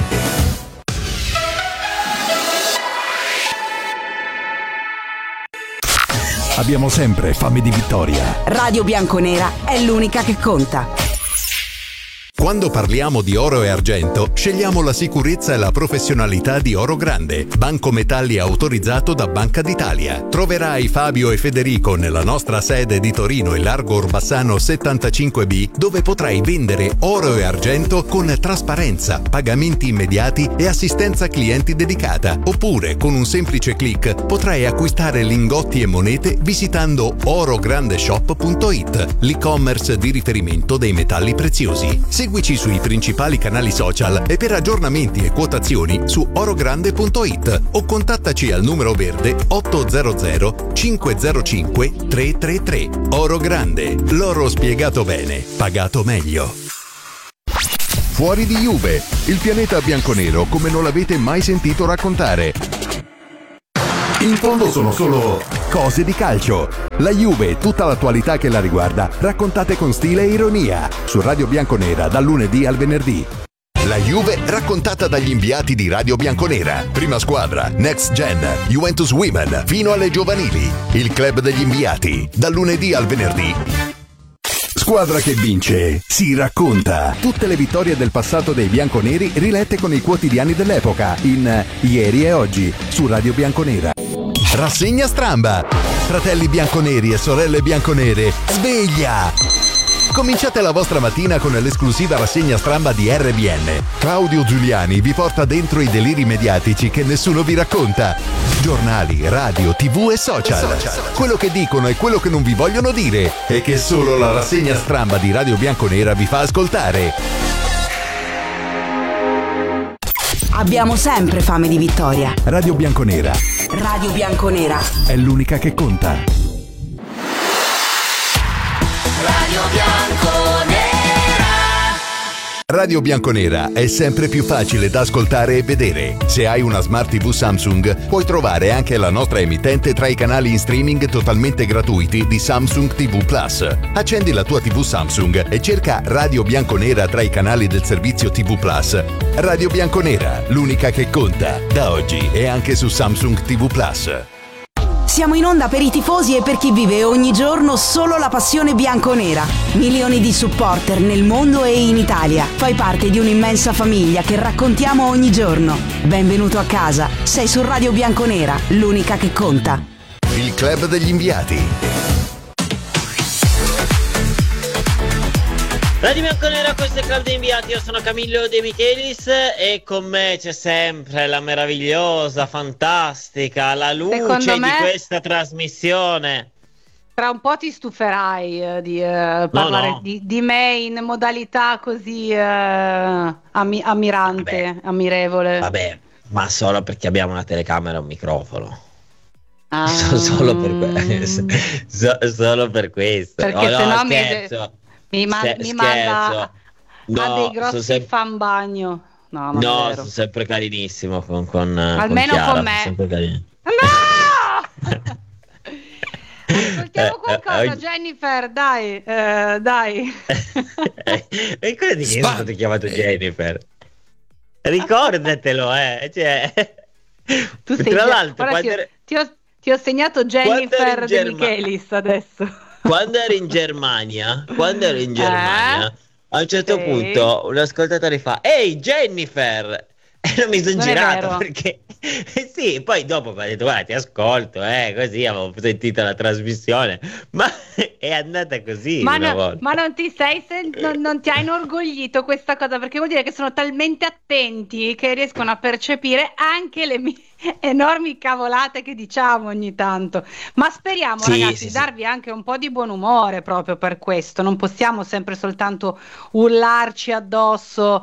Abbiamo sempre fame di vittoria. Radio Bianconera è l'unica che conta. Quando parliamo di oro e argento, scegliamo la sicurezza e la professionalità di Oro Grande, banco metalli autorizzato da Banca d'Italia. Troverai Fabio e Federico nella nostra sede di Torino e Largo Orbassano settantacinque B, dove potrai vendere oro e argento con trasparenza, pagamenti immediati e assistenza clienti dedicata. Oppure, con un semplice click, potrai acquistare lingotti e monete visitando orograndeshop punto it, l'e-commerce di riferimento dei metalli preziosi. Seguici sui principali canali social e per aggiornamenti e quotazioni su orogrande punto it o contattaci al numero verde ottocento cinquecentocinque trecentotrentatré. Oro Grande, l'oro spiegato bene, pagato meglio. Fuori di Juve, il pianeta bianconero come non l'avete mai sentito raccontare. In fondo sono solo cose di calcio. La Juve e tutta l'attualità che la riguarda, raccontate con stile e ironia, su Radio Bianconera dal lunedì al venerdì. La Juve raccontata dagli inviati di Radio Bianconera. Prima squadra, Next Gen, Juventus Women, fino alle giovanili. Il club degli inviati, dal lunedì al venerdì. Squadra che vince, si racconta. Tutte le vittorie del passato dei bianconeri rilette con i quotidiani dell'epoca in Ieri e Oggi su Radio Bianconera. Rassegna stramba. Fratelli bianconeri e sorelle bianconere, sveglia! Cominciate la vostra mattina con l'esclusiva rassegna stramba di R B N. Claudio Giuliani vi porta dentro i deliri mediatici che nessuno vi racconta. Giornali, radio, tv e social. Quello che dicono e quello che non vi vogliono dire e che solo la rassegna stramba di Radio Bianconera vi fa ascoltare. Abbiamo sempre fame di vittoria. Radio Bianconera. Radio Bianconera è l'unica che conta. Radio Bianconera. Radio Bianconera è sempre più facile da ascoltare e vedere. Se hai una Smart tivù Samsung, puoi trovare anche la nostra emittente tra i canali in streaming totalmente gratuiti di Samsung tivù Plus. Accendi la tua tivù Samsung e cerca Radio Bianconera tra i canali del servizio tivù Plus. Radio Bianconera, l'unica che conta, da oggi e anche su Samsung tivù Plus. Siamo in onda per i tifosi e per chi vive ogni giorno solo la passione bianconera. Milioni di supporter nel mondo e in Italia. Fai parte di un'immensa famiglia che raccontiamo ogni giorno. Benvenuto a casa. Sei su Radio Bianconera, l'unica che conta. Il club degli inviati. Radio Bianconera, questo è Club degli Inviati, io sono Camillo De Michelis e con me c'è sempre la meravigliosa, fantastica, la luce me, di questa trasmissione. Tra un po' ti stuferai eh, di eh, parlare no, no. Di, di me in modalità così eh, ami- ammirante, vabbè, ammirevole. Vabbè, ma solo perché abbiamo una telecamera e un microfono. Ah. Solo per questo. so- solo per questo. Perché oh, se no scherzo. mi... Mi, ma- Scher- mi manda no, a dei grossi sem- fan bagno. No, non no è vero. sono sempre carinissimo con, con almeno con, Chiara, con me. Sempre carino. No! Ascoltiamo qualcosa, eh, eh, Jennifer, dai, eh, dai. E quello di che è stato chiamato Jennifer? Ricordatelo, eh. Cioè, tu sei tra ge- l'altro, ti, ho, era... ti, ho, ti ho segnato Jennifer De Michelis adesso. Quando ero in Germania, quando ero in Germania, eh? a un certo sì. punto un ascoltatore fa: "Ehi Jennifer!" E non mi sono girato perché sì, poi dopo mi ha detto: "Guarda, ti ascolto, eh, così avevo sentito la trasmissione", ma è andata così ma, una no, volta. ma non ti sei sen- non, non ti ha inorgoglito questa cosa, perché vuol dire che sono talmente attenti che riescono a percepire anche le mie enormi cavolate che diciamo ogni tanto. Ma speriamo, sì, ragazzi, sì, darvi sì. anche un po' di buon umore proprio per questo. Non possiamo sempre soltanto urlarci addosso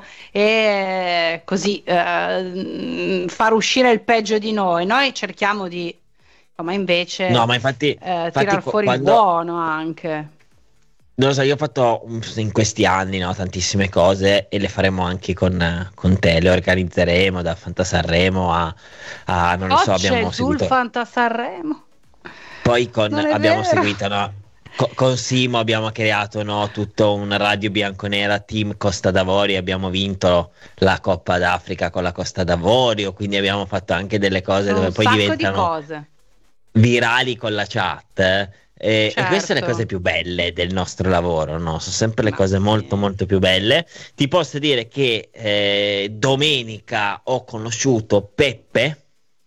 e così eh, far uscire il peggio di noi. Noi cerchiamo di, ma invece no, ma infatti, eh, infatti tirar fuori quando... il buono anche. Non lo so, io ho fatto in questi anni no, tantissime cose e le faremo anche con, con te, le organizzeremo da Fantasanremo a, a non lo so, abbiamo sul seguito Fantasanremo. Poi con, abbiamo vero. seguito no, con, con Simo abbiamo creato no, tutto un Radio Bianconera Team Costa d'Avorio, abbiamo vinto la Coppa d'Africa con la Costa d'Avorio, quindi abbiamo fatto anche delle cose un dove poi sacco diventano di cose. virali con la chat, E, Certo. e queste sono le cose più belle del nostro lavoro, no? Sono sempre le cose molto molto più belle. Ti posso dire che eh, domenica ho conosciuto Peppe,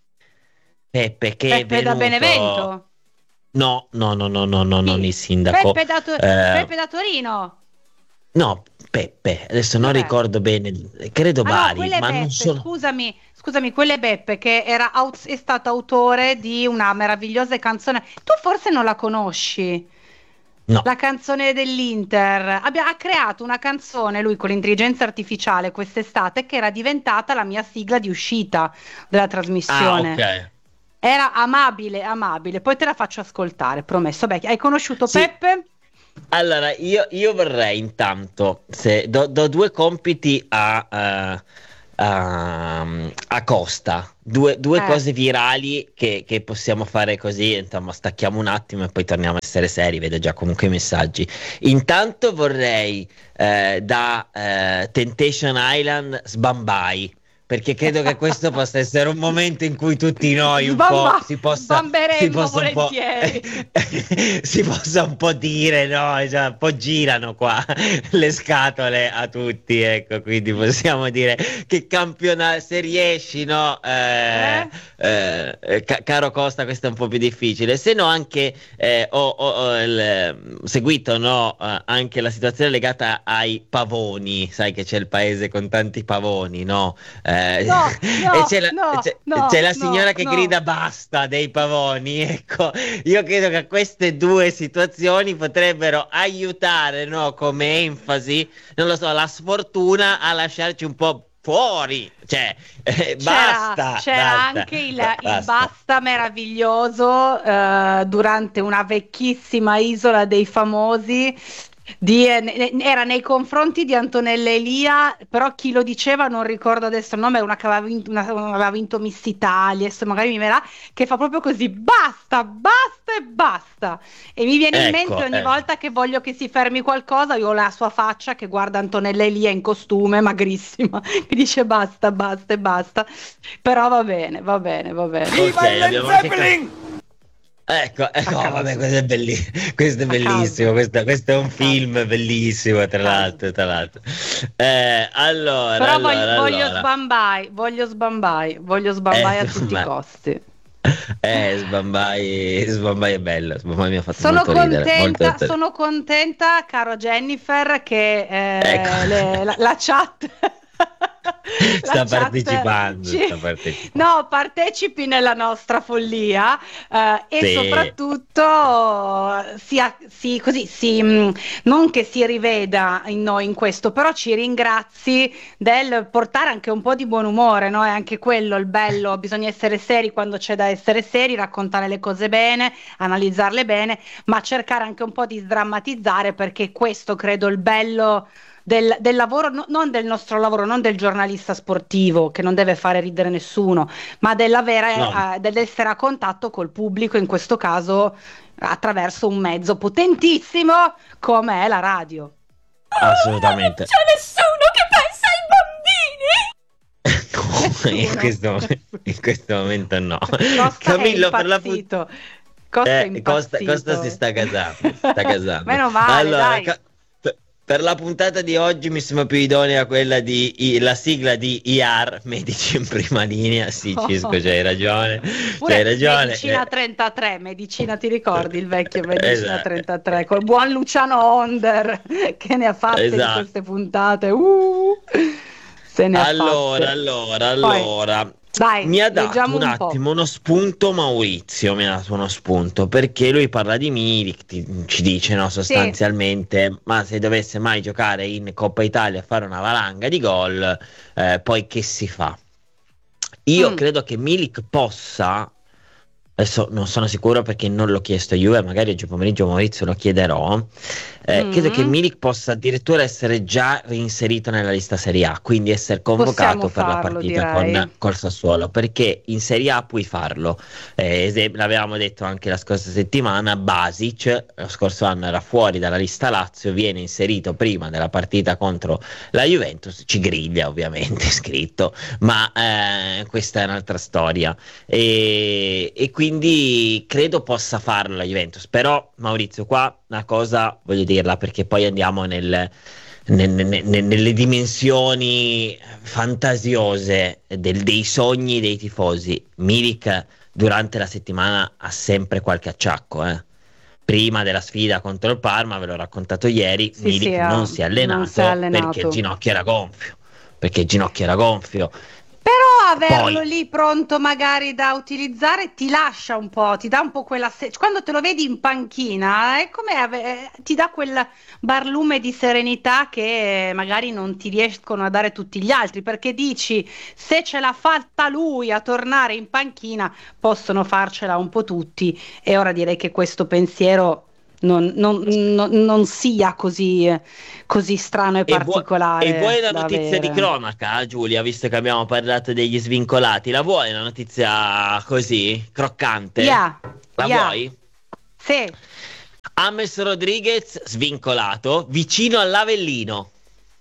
Peppe che Peppe è venuto... da Benevento. No, no, no, no, no, no, non il sindaco. Peppe da, to- Eh, Peppe da Torino. no, Peppe, adesso non Dov'è? ricordo bene, credo Ah, no, Bari, quelle ma Beppe, non sono... scusami, scusami, quelle Beppe che era, au- è stato autore di una meravigliosa canzone. Tu forse non la conosci? No. La canzone dell'Inter. Abbia- ha creato una canzone lui con l'intelligenza artificiale quest'estate che era diventata la mia sigla di uscita della Ah, trasmissione. ok. Era amabile, amabile. Poi te la faccio ascoltare, promesso. Beh, hai conosciuto Sì. Peppe? Allora, io, io vorrei intanto, se do, do due compiti a, eh, a, a Costa, due, due Eh. cose virali che, che possiamo fare così, insomma, stacchiamo un attimo e poi torniamo a essere seri, vedo già comunque i messaggi. Intanto vorrei eh, da eh, Temptation Island Sbambai, perché credo che questo possa essere un momento in cui tutti noi un Sbamba- po' si possa, si sbamberemmo possa un po', volentieri. si possa un po' dire, no? Cioè, un po' girano qua le scatole a tutti, ecco, quindi possiamo dire che campionato, se riesci, no? Eh, eh, ca- caro Costa, questo è un po' più difficile, se no anche eh, ho, ho- ho il- seguito, no? eh, anche la situazione legata ai pavoni, sai che c'è il paese con tanti pavoni, no? Eh, No, no, e c'è la, no, c'è- no, c'è la no, signora che no. grida basta dei pavoni, ecco, io credo che queste due situazioni potrebbero aiutare, no, come enfasi, non lo so, la sfortuna a lasciarci un po' fuori, cioè eh, C'era, basta, c'era basta, anche il, ba- il basta. basta meraviglioso eh, durante una vecchissima isola dei famosi. Di, eh, ne- era nei confronti di Antonella Elia, però chi lo diceva non ricordo adesso il nome, una che aveva vinto, una- aveva vinto Miss Italia, adesso magari mi verrà, che fa proprio così, basta, basta e basta. E mi viene in Ecco, mente ogni ecco. volta che voglio che si fermi qualcosa, io ho la sua faccia che guarda Antonella Elia in costume, magrissima, che dice basta, basta e basta. Però va bene, va bene, va bene. Ok, abbiamo anche- Ecco, ecco, oh, vabbè, questo è, belli- questo è bellissimo, questo, questo è un film bellissimo, tra l'altro, tra l'altro. Eh, allora, Però allora, voglio, voglio allora. sbambai, voglio sbambai, voglio sbambai Eh, a tutti i ma- costi. Eh, Sbambai, Sbambai è bello, Sbambai mi ha fatto Sono molto ridere, molto contenta, ridere. sono contenta, caro Jennifer, che eh, Ecco. le- la, la chat Sta chat partecipando, ci- sta partecipando. No, partecipi nella nostra follia eh, e Sì. soprattutto sia, si, così, si, mh, non che si riveda in noi in questo, però ci ringrazi del portare anche un po' di buon umore, no? È anche quello il bello, bisogna essere seri quando c'è da essere seri, raccontare le cose bene, analizzarle bene, ma cercare anche un po' di sdrammatizzare, perché questo credo il bello del, del lavoro, no- non del nostro lavoro, non del giornalista sportivo che non deve fare ridere nessuno, ma dell'avere, No. eh, dell'essere a contatto col pubblico, in questo caso attraverso un mezzo potentissimo come è la radio. Assolutamente. nessuno che pensa ai bambini! No, in, questo, in questo momento no. Costa Camillo, è per la pu- impazzito. Costa è eh, Costa, impazzito. Costa si sta casando, si sta casando. Meno male, allora, dai. ca- per- per la puntata di oggi mi sembra più idonea quella di I- la sigla di I A R, Medici in prima linea. Sì, Cisco, c'hai ragione. Pure C'hai ragione. Medicina Eh, trentatré, Medicina, ti ricordi il vecchio Medicina Esatto. trentatré col buon Luciano Onder che ne ha fatte Esatto. di queste puntate. Uh, se ne ha Allora, fatte. allora, Poi, allora. dai, Mi ha dato leggiamo un un po'. attimo uno spunto Maurizio, mi ha dato uno spunto perché lui parla di Milik, ti- ci dice no, sostanzialmente, ma se dovesse mai giocare in Coppa Italia e fare una valanga di gol, eh, poi che si fa? Io Mm. credo che Milik possa, adesso non sono sicuro perché non l'ho chiesto a Juve, magari oggi pomeriggio Maurizio lo chiederò, eh, Mm. credo che Milik possa addirittura essere già reinserito nella lista Serie A, quindi essere convocato Possiamo per la farlo, partita direi. con col Sassuolo, perché in Serie A puoi farlo. Eh, esem- l'avevamo detto anche la scorsa settimana, Basic lo scorso anno era fuori dalla lista Lazio, viene inserito prima della partita contro la Juventus, ci griglia ovviamente scritto, ma eh, questa è un'altra storia e, e quindi quindi credo possa farlo la Juventus. Però Maurizio, qua una cosa voglio dirla, perché poi andiamo nel, nel, nel, nelle dimensioni fantasiose del, dei sogni dei tifosi. Milik durante la settimana ha sempre qualche acciacco, eh. Prima della sfida contro il Parma, ve l'ho raccontato ieri, Sì, Milik sì, eh, non si è allenato, non si è allenato. perché il ginocchio era gonfio, perché il ginocchio era gonfio. Però averlo Poi- lì pronto magari da utilizzare ti lascia un po', ti dà un po' quella... se- quando te lo vedi in panchina è come ave- ti dà quel barlume di serenità che magari non ti riescono a dare tutti gli altri, perché dici se ce l'ha fatta lui a tornare in panchina possono farcela un po' tutti, e ora direi che questo pensiero non, non- non- non sia così, così strano e E, vuoi- particolare e vuoi la da notizia di avere. cronaca, Giulia, visto che abbiamo parlato degli svincolati? La vuoi una notizia così, croccante? Yeah, La yeah. vuoi? Sì. James Rodriguez svincolato vicino all'Avellino.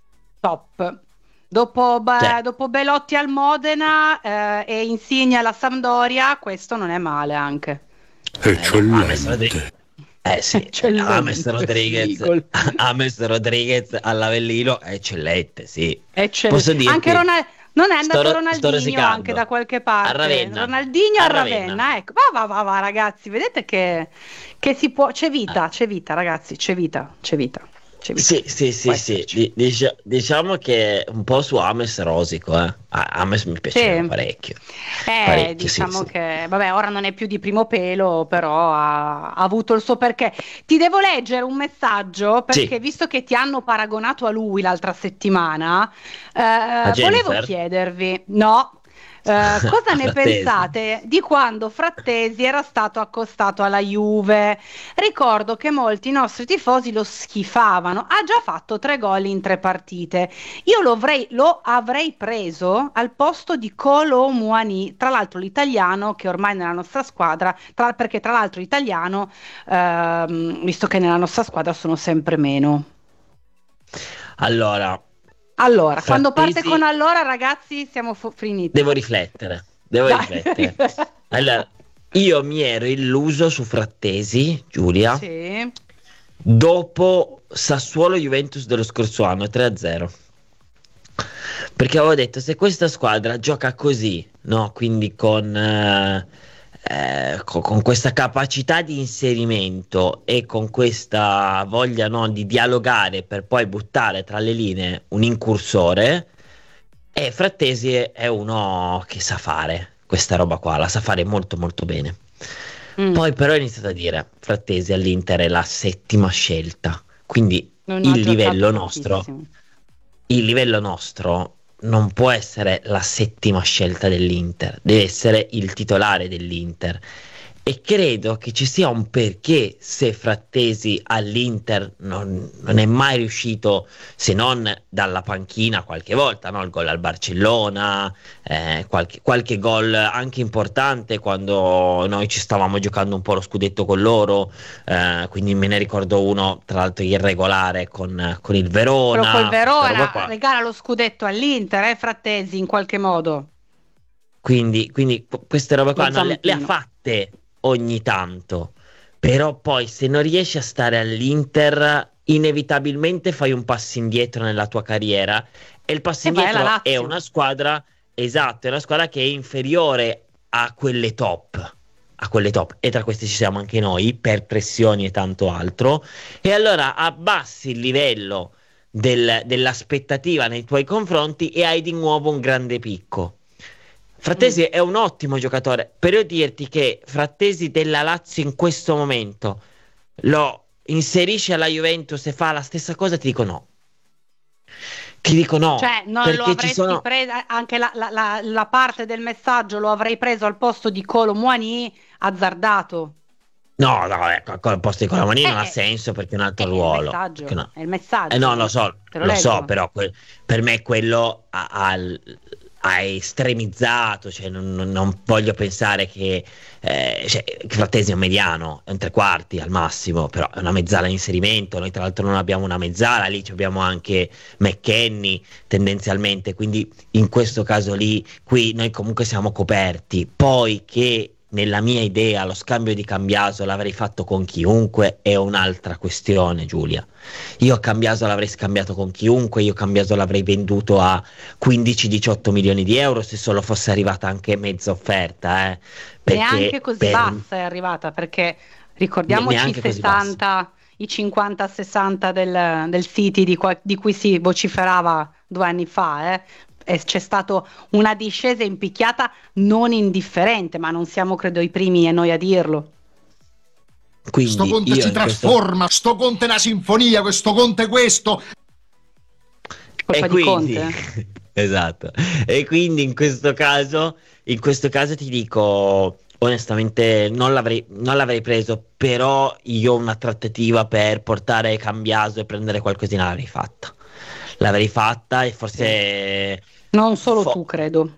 Top. Dopo, ba- Cioè. dopo Belotti al Modena eh, e Insigne alla Sampdoria, questo non è male anche. James Rodriguez. Eh sì, Eccellente, James Rodriguez, sì, col- James Rodriguez all'Avellino è eccellente, sì. Eccellente. Posso dirti? Anche Ronald- non è andato sto ro- sto Ronaldinho rosicando. anche da qualche parte. A Ravenna. Ronaldinho a A Ravenna, Ravenna. ecco. Va, va, va, va, ragazzi, vedete che, che si può. C'è vita, c'è vita, ragazzi, c'è vita, c'è vita. C'è vita. Sì, sì, sì, Può sì. esserci. Di- dicia- diciamo che un po' su James rosico, eh. A- James mi piaceva Sì. parecchio. Eh, Parecchio, diciamo sì, sì. che, vabbè, ora non è più di primo pelo, però ha, ha avuto il suo perché. Ti devo leggere un messaggio perché, Sì. visto che ti hanno paragonato a lui l'altra settimana, eh, Jennifer? volevo chiedervi, no, eh, cosa ne Frattesi. pensate di quando Frattesi era stato accostato alla Juve? Ricordo che molti nostri tifosi lo schifavano, ha già fatto tre gol in tre partite. Io lo avrei, lo avrei preso al posto di Kolo Muani, tra l'altro l'italiano che ormai nella nostra squadra, tra- perché tra l'altro italiano, ehm, visto che nella nostra squadra sono sempre meno. Allora, Allora, quando parte Frattesi- con allora, ragazzi, siamo fu- finiti. devo riflettere. Devo Dai. riflettere. Allora, io mi ero illuso su Frattesi, Giulia, Sì. dopo Sassuolo Juventus dello scorso anno tre a zero. Perché avevo detto, se questa squadra gioca così, no? Quindi con, eh, eh, co- con questa capacità di inserimento e con questa voglia, no, di dialogare per poi buttare tra le linee un incursore, e Frattesi è uno che sa fare questa roba qua, la sa fare molto molto bene. Mm. Poi però ho iniziato a dire, Frattesi all'Inter è la settima scelta, quindi Non ha il giocato livello nostro, pochissimo. il livello nostro non può essere la settima scelta dell'Inter, deve essere il titolare dell'Inter. E credo che ci sia un perché se Frattesi all'Inter non, non è mai riuscito, se non dalla panchina qualche volta, no? Il gol al Barcellona, eh, qualche, qualche gol anche importante quando noi ci stavamo giocando un po' lo scudetto con loro, eh, quindi me ne ricordo uno tra l'altro irregolare con, con il Verona. Quello col questa roba Verona qua. regala lo scudetto all'Inter, eh, Frattesi, in qualche modo. Quindi, quindi qu- queste robe qua Lo no, le, le ha zampino. fatte ogni tanto, però poi se non riesci a stare all'Inter inevitabilmente fai un passo indietro nella tua carriera, e il passo E vai alla indietro è Lazio. una squadra, esatto, è una squadra che è inferiore a quelle top, a quelle top, e tra queste ci siamo anche noi per pressioni e tanto altro, e allora abbassi il livello del- dell'aspettativa nei tuoi confronti e hai di nuovo un grande picco. Frattesi è un ottimo giocatore, però dirti che Frattesi della Lazio in questo momento lo inserisce alla Juventus e fa la stessa cosa, ti dico no. Ti dico no, Cioè, non perché lo ci avresti sono... preso, anche la, la- la- la parte del messaggio lo avrei preso al posto di Kolo Muani azzardato. No, no, ecco, al posto di Colamanì non Eh, ha senso perché è un altro È il ruolo. messaggio, Perché no. è il messaggio. Eh no, lo so, Te lo lo leggo. so, però que- per me quello ha, ha l- ha estremizzato, cioè non, non- non voglio pensare che, eh, cioè, che Frattesi è un mediano, è un tre quarti al massimo, però è una mezzala in inserimento, noi tra l'altro non abbiamo una mezzala, lì ci abbiamo anche McKennie tendenzialmente, quindi in questo caso lì, qui noi comunque siamo coperti, poi che nella mia idea lo scambio di Cambiaso l'avrei fatto con chiunque è un'altra questione, Giulia. Io a Cambiaso l'avrei scambiato con chiunque, io Cambiaso l'avrei venduto a quindici diciotto milioni di euro se solo fosse arrivata anche mezza offerta, eh. Perché Neanche così per... bassa è arrivata, perché ricordiamoci i sessanta, i cinquanta sessanta del, del City di, qua, di cui si vociferava due anni fa, eh. E c'è stata una discesa in picchiata non indifferente, ma non siamo credo i primi e noi a dirlo. Quindi sto conte si trasforma, questo... sto conte è una sinfonia, questo conte è questo. Colpa e di quindi... Conte. Esatto. E quindi in questo caso, in questo caso ti dico onestamente non l'avrei, non l'avrei preso, però io una trattativa per portare Cambiaso e prendere qualcosina l'avrei fatta. L'avrei fatta e forse... Non solo fo- tu, credo.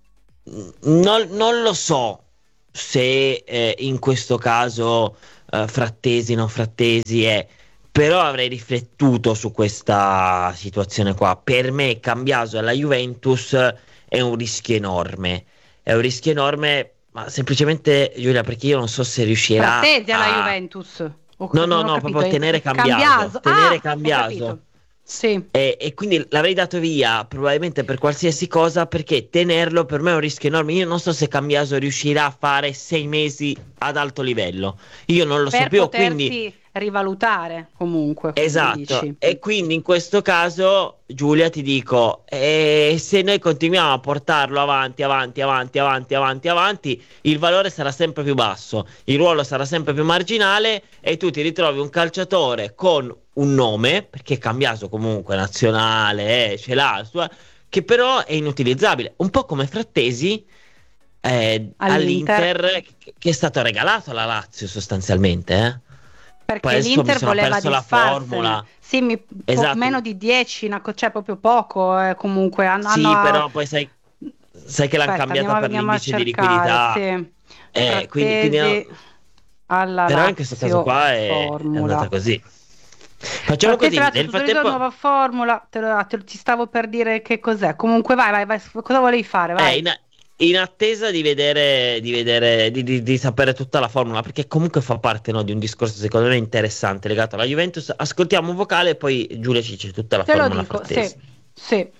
Non, non lo so se eh, in questo caso eh, Frattesi, non Frattesi è... Però avrei riflettuto su questa situazione qua. Per me Cambiaso alla Juventus è un rischio enorme. È un rischio enorme, ma semplicemente, Giulia, perché io non so se riuscirà Frattesi a... alla Juventus. Ho, no, no, non ho no, capito. proprio tenere Cambiaso. Cambiaso. Tenere Ah, Cambiaso. Sì. E, e quindi l'avrei dato via probabilmente per qualsiasi cosa, perché tenerlo per me è un rischio enorme. Io non so se Cambiaso riuscirà a fare sei mesi ad alto livello. Io non lo per so più, potersi quindi... rivalutare comunque. Esatto, dici. e quindi in questo caso, Giulia, ti dico, eh, se noi continuiamo a portarlo avanti, avanti, avanti, avanti, avanti, avanti, il valore sarà sempre più basso, il ruolo sarà sempre più marginale e tu ti ritrovi un calciatore con un nome, perché Cambiaso comunque nazionale, eh, ce l'ha, sua, che però è inutilizzabile, un po' come Frattesi eh, All'Inter. all'Inter, che, che è stato regalato alla Lazio sostanzialmente, eh. Perché Poi adesso l'Inter mi sono voleva perso la disfarsene. formula. Sì, mi, po- Esatto. meno di dieci, una co- cioè proprio poco, eh, comunque hanno, Sì, hanno- però poi sai, sai che l'hanno Aspetta, cambiata per andiamo a l'indice di cercare, liquidità. sì. Eh, quindi, quindi Frattesi alla però in questo Lazio caso qua è, è formula. andata così. Facciamo Frattesi così, alla nel Lazio, frattempo nuova formula, te lo, te lo- ti stavo per dire che cos'è. Comunque vai, vai, vai, cosa volevi fare? eh, Vai. in, in attesa di vedere, di, vedere di, di, di sapere tutta la formula, perché comunque fa parte, no, di un discorso secondo me interessante legato alla Juventus. Ascoltiamo un vocale e poi Giulia ci dice tutta la Te lo formula dico, Frattesi. sì, sì.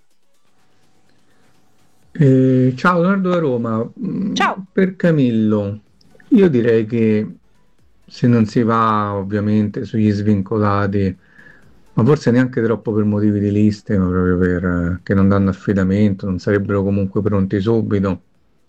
Eh, ciao Leonardo da Roma. Mm, Ciao. Per Camillo, io direi che se non si va ovviamente sugli svincolati, ma forse neanche troppo per motivi di liste, ma proprio per eh, che non danno affidamento, non sarebbero comunque pronti subito.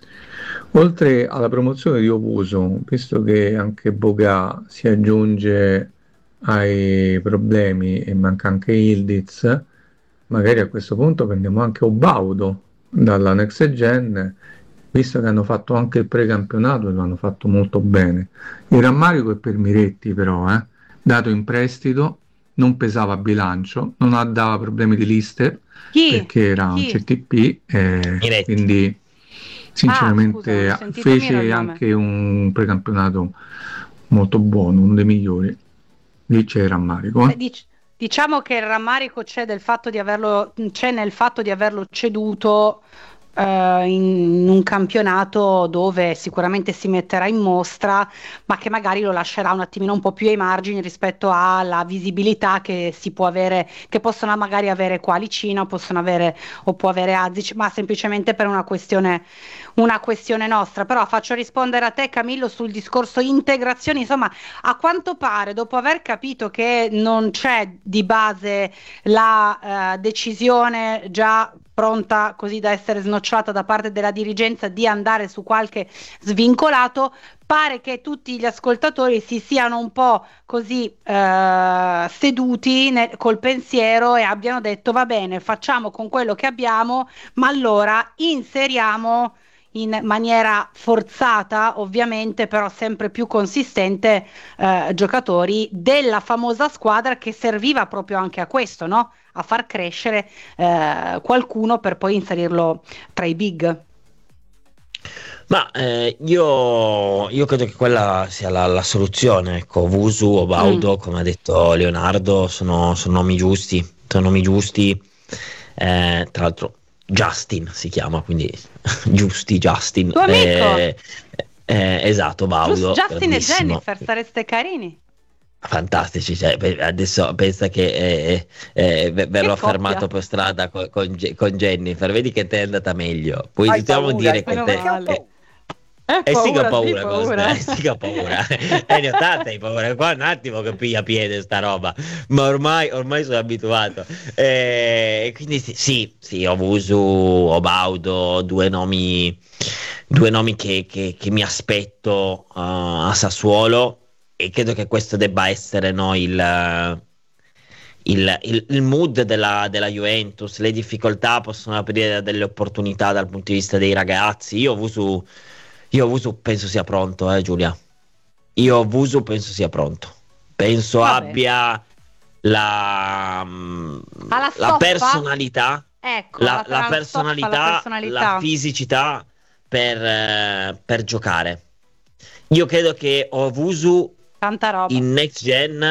Oltre alla promozione di Opuso, visto che anche Boga si aggiunge ai problemi e manca anche Ildiz, magari a questo punto prendiamo anche Obaudo dalla Next Gen, visto che hanno fatto anche il precampionato e lo hanno fatto molto bene. Il rammarico è per Miretti però, eh, dato in prestito, non pesava a bilancio, non ha- dava problemi di liste Chi? perché era un Chi? C T P, eh, quindi sinceramente Ah, scusa, ho sentito Miro fece il nome. anche un precampionato molto buono, uno dei migliori. Lì c'è il rammarico. Eh, Eh. dic- diciamo che il rammarico c'è del fatto di averlo, c'è nel fatto di averlo ceduto eh, in un campionato dove sicuramente si metterà in mostra, ma che magari lo lascerà un attimino un po' più ai margini rispetto alla visibilità che si può avere, che possono magari avere Qualicino, possono avere o può avere Azic, ma semplicemente per una questione, una questione nostra. Però faccio rispondere a te, Camillo, sul discorso integrazioni. Insomma, a quanto pare, dopo aver capito che non c'è di base la eh, decisione già pronta così da essere snocciolata da parte della dirigenza di andare su qualche svincolato, pare che tutti gli ascoltatori si siano un po' così eh, seduti ne- col pensiero e abbiano detto va bene, facciamo con quello che abbiamo, ma allora inseriamo in maniera forzata, ovviamente, però sempre più consistente, eh, giocatori della famosa squadra che serviva proprio anche a questo, no? A far crescere eh, qualcuno per poi inserirlo tra i big. Ma eh, io, io credo che quella sia la, la soluzione. Ecco, Wusu o Baudo, come ha detto Leonardo, sono, sono nomi giusti. Sono nomi giusti. Eh, tra l'altro, Justin si chiama, quindi giusti Justin. Tuo amico? Eh, Eh, esatto, Baudo. Plus Justin grandissimo. e Jennifer, sareste carini. Fantastici, cioè, adesso pensa che eh, eh, verrò coppia. fermato per strada con, con, con Jennifer, vedi che te è andata meglio. Puoi Hai possiamo paura, dire hai che paura. te... Eh, Eh sì che ho paura, paura, sì, Cosme, paura. eh sì che ho paura. E ne ho tante di paura, qua un attimo che piglia piede sta roba, ma ormai, ormai sono abituato. E quindi sì, sì, sì, ho Wusu, ho Baudo, due nomi, due nomi che, che, che mi aspetto uh, a Sassuolo, e credo che questo debba essere, no, il... Il, il, il mood della, della Juventus. Le difficoltà possono aprire delle opportunità dal punto di vista dei ragazzi. Io Wusu, io Wusu penso sia pronto, eh Giulia. Io Wusu penso sia pronto. Penso Vabbè. abbia la, mm, Ha la la stoffa? personalità, Ecco, la, la- la la personalità, stoffa, la personalità. la fisicità per, eh, per giocare. Io credo che Wusu Tanta roba. in next gen